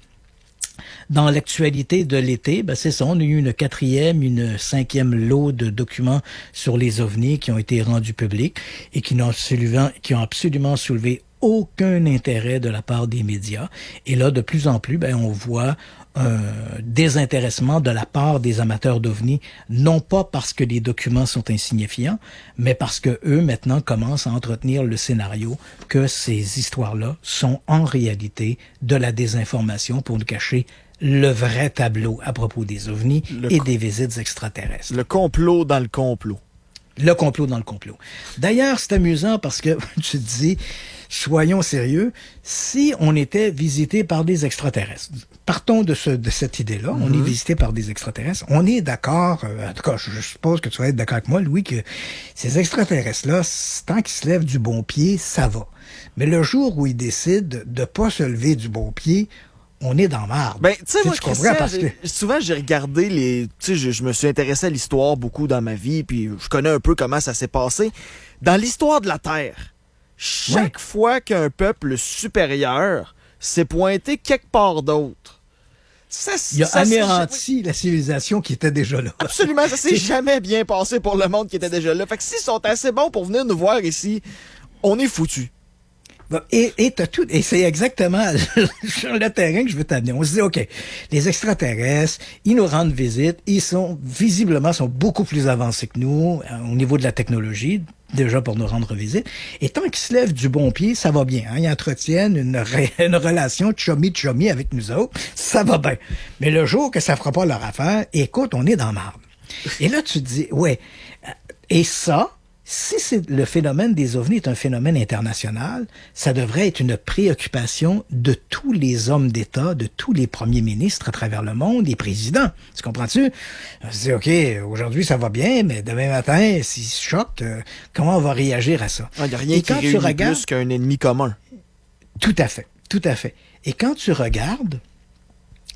dans l'actualité de l'été, ben c'est ça, on a eu une quatrième, une cinquième lot de documents sur les ovnis qui ont été rendus publics et qui n'ont absolument, qui ont absolument soulevé aucun intérêt de la part des médias. Et là, de plus en plus, ben on voit un désintéressement de la part des amateurs d'ovnis, non pas parce que les documents sont insignifiants, mais parce que eux, maintenant, commencent à entretenir le scénario que ces histoires-là sont en réalité de la désinformation pour nous cacher le vrai tableau à propos des ovnis le et co- des visites extraterrestres. Le complot dans le complot. Le complot dans le complot. D'ailleurs, c'est amusant parce que tu te dis, soyons sérieux, si on était visité par des extraterrestres, partons de, ce, de cette idée-là, mm-hmm. on est visité par des extraterrestres, on est d'accord, euh, en tout cas, je, je suppose que tu vas être d'accord avec moi, Louis, que ces extraterrestres-là, tant qu'ils se lèvent du bon pied, ça va. Mais le jour où ils décident de pas se lever du bon pied, on est dans marde. Ben, tu sais, moi, tu comprends parce que souvent, j'ai regardé les, tu sais, je, je me suis intéressé à l'histoire beaucoup dans ma vie, puis je connais un peu comment ça s'est passé. Dans l'histoire de la Terre, chaque ouais. fois qu'un peuple supérieur s'est pointé quelque part d'autre, ça, il a ça, anéanti la civilisation qui était déjà là. Absolument, ça s'est jamais bien passé pour le monde qui était déjà là. Fait que s'ils sont assez bons pour venir nous voir ici, on est foutus. Et, et t'as tout, et c'est exactement sur le terrain que je veux t'amener. On se dit, OK, les extraterrestres, ils nous rendent visite, ils sont, visiblement, sont beaucoup plus avancés que nous, au niveau de la technologie, déjà pour nous rendre visite. Et tant qu'ils se lèvent du bon pied, ça va bien, hein. Ils entretiennent une, ré, une relation chummy-chummy avec nous autres, ça va bien. Mais le jour que ça fera pas leur affaire, écoute, on est dans marde. Et là, tu te dis, ouais, et ça, si c'est le phénomène des ovnis est un phénomène international, ça devrait être une préoccupation de tous les hommes d'État, de tous les premiers ministres à travers le monde, les présidents. Tu comprends-tu? On se dit, OK, aujourd'hui ça va bien, mais demain matin, s'ils se choquent, euh, comment on va réagir à ça? Il n'y a rien Et qui réunit regardes, plus qu'un ennemi commun. Tout à fait, tout à fait. Et quand tu regardes,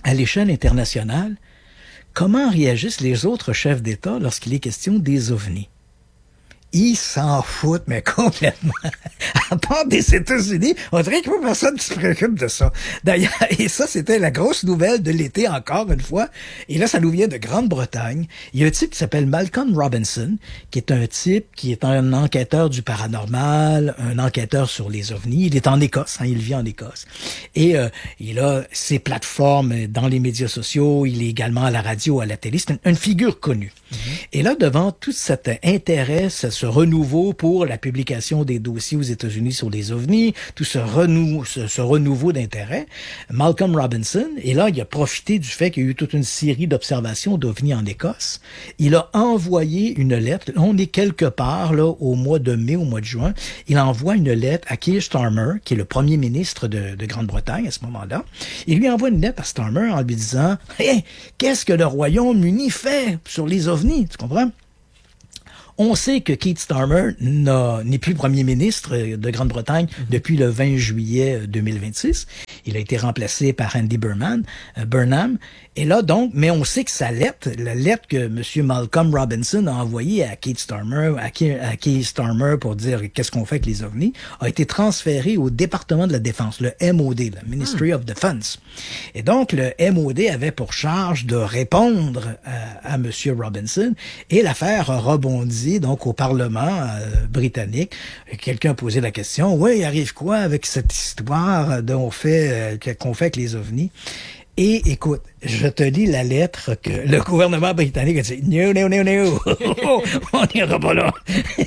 à l'échelle internationale, comment réagissent les autres chefs d'État lorsqu'il est question des ovnis? Ils s'en foutent, mais complètement. À part des États-Unis, on dirait qu'il n'y a pas personne qui se préoccupe de ça. D'ailleurs, et ça, c'était la grosse nouvelle de l'été, encore une fois. Et là, ça nous vient de Grande-Bretagne. Il y a un type qui s'appelle Malcolm Robinson, qui est un type qui est un enquêteur du paranormal, un enquêteur sur les ovnis. Il est en Écosse, hein, il vit en Écosse. Et euh, il a ses plateformes dans les médias sociaux, il est également à la radio, à la télé. C'est une, une figure connue. Mm-hmm. Et là, devant tout cet intérêt, ce, ce renouveau pour la publication des dossiers aux États-Unis sur les ovnis, tout ce, renou, ce, ce renouveau d'intérêt, Malcolm Robinson, et là, il a profité du fait qu'il y a eu toute une série d'observations d'ovnis en Écosse. Il a envoyé une lettre, on est quelque part là au mois de mai, au mois de juin, il envoie une lettre à Keir Starmer, qui est le premier ministre de, de Grande-Bretagne à ce moment-là. Il lui envoie une lettre à Starmer en lui disant « Hey, qu'est-ce que le Royaume-Uni fait sur les ovnis? » Tu comprends? On sait que Keir Starmer n'est plus premier ministre de Grande-Bretagne mm-hmm. depuis le vingt juillet deux mille vingt-six. Il a été remplacé par Andy Burnham. Euh, Burnham. Et là, donc, mais on sait que sa lettre, la lettre que M. Malcolm Robinson a envoyée à Keir Starmer, à Keir, à Keir Starmer pour dire qu'est-ce qu'on fait avec les ovnis, a été transférée au département de la Défense, le M O D, le Ministry mm. of Defense. Et donc, le M O D avait pour charge de répondre à, à M. Robinson, et l'affaire a rebondi donc au Parlement euh, britannique. Quelqu'un a posé la question, oui, il arrive quoi avec cette histoire dont on fait, euh, qu'on fait avec les ovnis? Et écoute, je te lis la lettre que le gouvernement britannique a dit « No, no, no, no, on n'ira pas là. »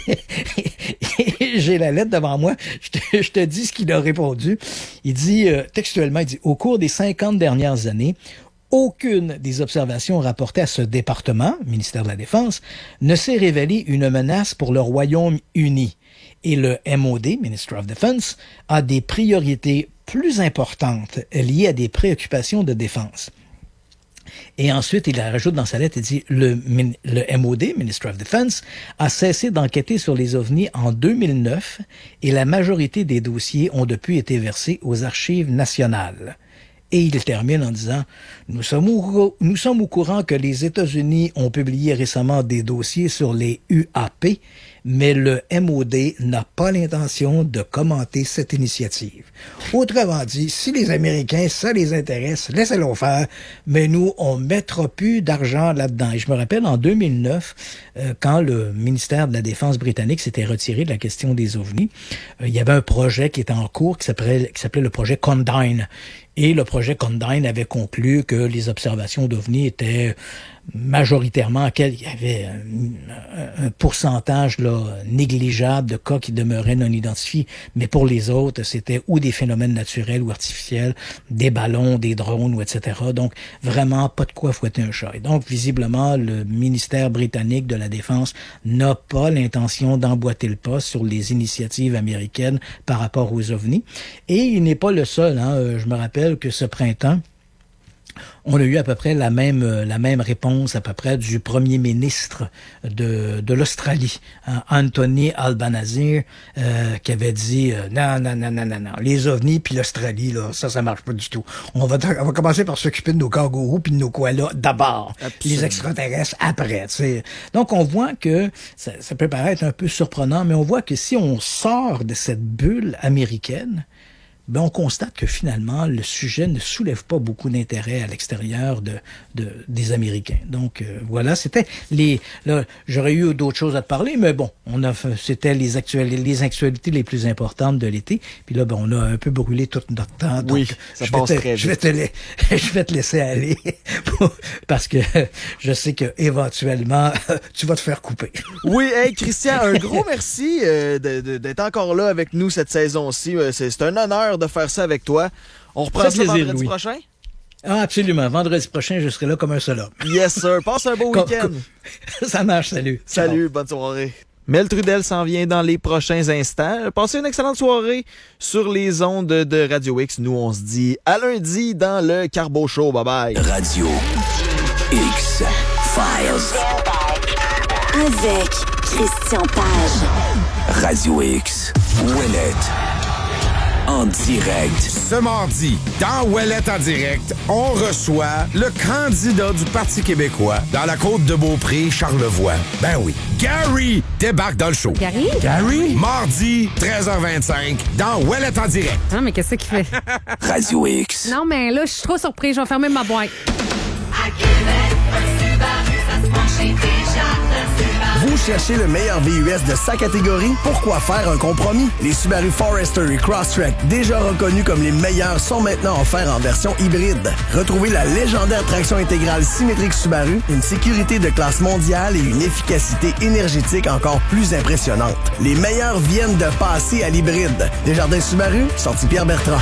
J'ai la lettre devant moi, je te, je te dis ce qu'il a répondu. Il dit, euh, textuellement, il dit « Au cours des cinquante dernières années, aucune des observations rapportées à ce département, ministère de la Défense, ne s'est révélée une menace pour le Royaume-Uni. Et le M O D, Ministry of Defense, a des priorités plus importantes liées à des préoccupations de défense. » Et ensuite, il rajoute dans sa lettre, il dit, le, le M O D, Ministry of Defense, a cessé d'enquêter sur les ovnis en deux mille neuf et la majorité des dossiers ont depuis été versés aux archives nationales. Et il termine en disant « Nous sommes au, nous sommes au courant que les États-Unis ont publié récemment des dossiers sur les U A P, mais le M O D n'a pas l'intention de commenter cette initiative. » Autrement dit, si les Américains, ça les intéresse, laissez-le faire, mais nous, on mettra plus d'argent là-dedans. Et je me rappelle, en deux mille neuf, euh, quand le ministère de la Défense britannique s'était retiré de la question des ovnis, euh, il y avait un projet qui était en cours qui s'appelait, qui s'appelait le projet Condign. Et le projet Condign avait conclu que les observations d'ovnis étaient majoritairement, il y avait un, un pourcentage là, négligeable de cas qui demeuraient non identifiés, mais pour les autres, c'était ou des phénomènes naturels ou artificiels, des ballons, des drones, ou et cetera. Donc, vraiment, pas de quoi fouetter un chat. Et donc, visiblement, le ministère britannique de la Défense n'a pas l'intention d'emboîter le pas sur les initiatives américaines par rapport aux ovnis. Et il n'est pas le seul, hein. Je me rappelle que ce printemps, on a eu à peu près la même la même réponse à peu près du premier ministre de de l'Australie, hein, Anthony Albanese, euh, qui avait dit euh, non non non non non non les ovnis puis l'Australie là ça ça marche pas du tout. On va on va commencer par s'occuper de nos kangourous puis de nos koalas d'abord, les extraterrestres après. T'sais. Donc on voit que ça, ça peut paraître un peu surprenant, mais on voit que si on sort de cette bulle américaine, ben on constate que finalement, le sujet ne soulève pas beaucoup d'intérêt à l'extérieur de, de des Américains. Donc euh, voilà, c'était les. Là, j'aurais eu d'autres choses à te parler, mais bon, on a, c'était les actualités, les actualités les plus importantes de l'été. Puis là, ben on a un peu brûlé tout notre temps. Donc, oui, ça je passe vais te, très vite. Je vais te, la, je vais te laisser aller parce que je sais que éventuellement tu vas te faire couper. Oui, hey Christian, un gros merci euh, de, de, d'être encore là avec nous cette saison-ci. C'est, c'est un honneur de faire ça avec toi. On reprend ça, ça plaisir, vendredi Louis. Prochain? Ah, absolument. Vendredi prochain, je serai là comme un seul homme. Yes, sir. Passe un beau week-end. Ça marche. Salut. Salut. Bonne soirée. Mel Trudel s'en vient dans les prochains instants. Passez une excellente soirée sur les ondes de Radio X. Nous, on se dit à lundi dans le Carbo Show. Bye bye. Radio X Files. Avec Christian Page. Radio X. Ouellette. en direct. Ce mardi, dans Ouellette en direct, on reçoit le candidat du Parti québécois dans la côte de Beaupré, Charlevoix. Ben oui, Gary débarque dans le show. Gary? Gary? Mardi, treize heures vingt-cinq, dans Ouellette en direct. Non, mais qu'est-ce qu'il fait? Radio X. Non, mais là, je suis trop surpris. Je vais fermer ma boîte. À Québec, un Subaru, ça se mange chez Desjardins. Vous cherchez le meilleur V U S de sa catégorie? Pourquoi faire un compromis? Les Subaru Forester et Crosstrek, déjà reconnus comme les meilleurs, sont maintenant offerts en version hybride. Retrouvez la légendaire traction intégrale symétrique Subaru, une sécurité de classe mondiale et une efficacité énergétique encore plus impressionnante. Les meilleurs viennent de passer à l'hybride. Desjardins Subaru, sortie Pierre Bertrand.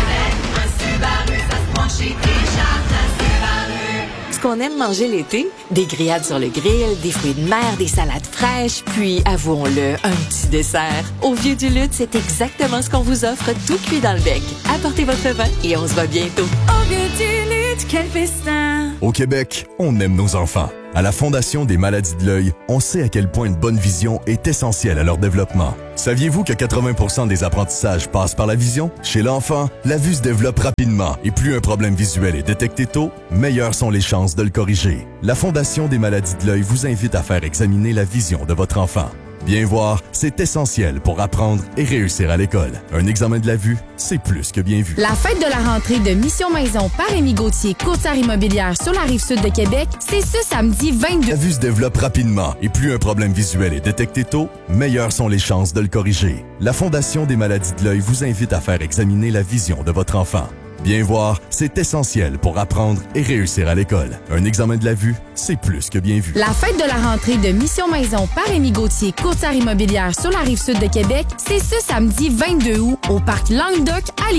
Un Subaru, ça se mange chez Desjardins Subaru. Ce qu'on aime manger l'été, des grillades sur le grill, des fruits de mer, des salades fraîches, puis, avouons-le, un petit dessert. Au Vieux du Lutte, c'est exactement ce qu'on vous offre, tout cuit dans le bec. Apportez votre vin et on se voit bientôt. Au Vieux du Lutte, quel festin! Au Québec, on aime nos enfants. À la Fondation des maladies de l'œil, on sait à quel point une bonne vision est essentielle à leur développement. Saviez-vous que quatre-vingts pour cent des apprentissages passent par la vision? Chez l'enfant, la vue se développe rapidement et plus un problème visuel est détecté tôt, meilleures sont les chances de le corriger. La Fondation des maladies de l'œil vous invite à faire examiner la vision de votre enfant. Bien voir, c'est essentiel pour apprendre et réussir à l'école. Un examen de la vue, c'est plus que bien vu. La fête de la rentrée de Mission Maison par Rémi Gauthier, courtière immobilière sur la Rive-Sud de Québec, c'est ce samedi vingt-deux. La vue se développe rapidement et plus un problème visuel est détecté tôt, meilleures sont les chances de le corriger. La Fondation des maladies de l'œil vous invite à faire examiner la vision de votre enfant. Bien voir, c'est essentiel pour apprendre et réussir à l'école. Un examen de la vue, c'est plus que bien vu. La fête de la rentrée de Mission Maison par Rémi Gauthier, courtière immobilière sur la Rive-Sud de Québec, c'est ce samedi vingt-deux août au parc Languedoc à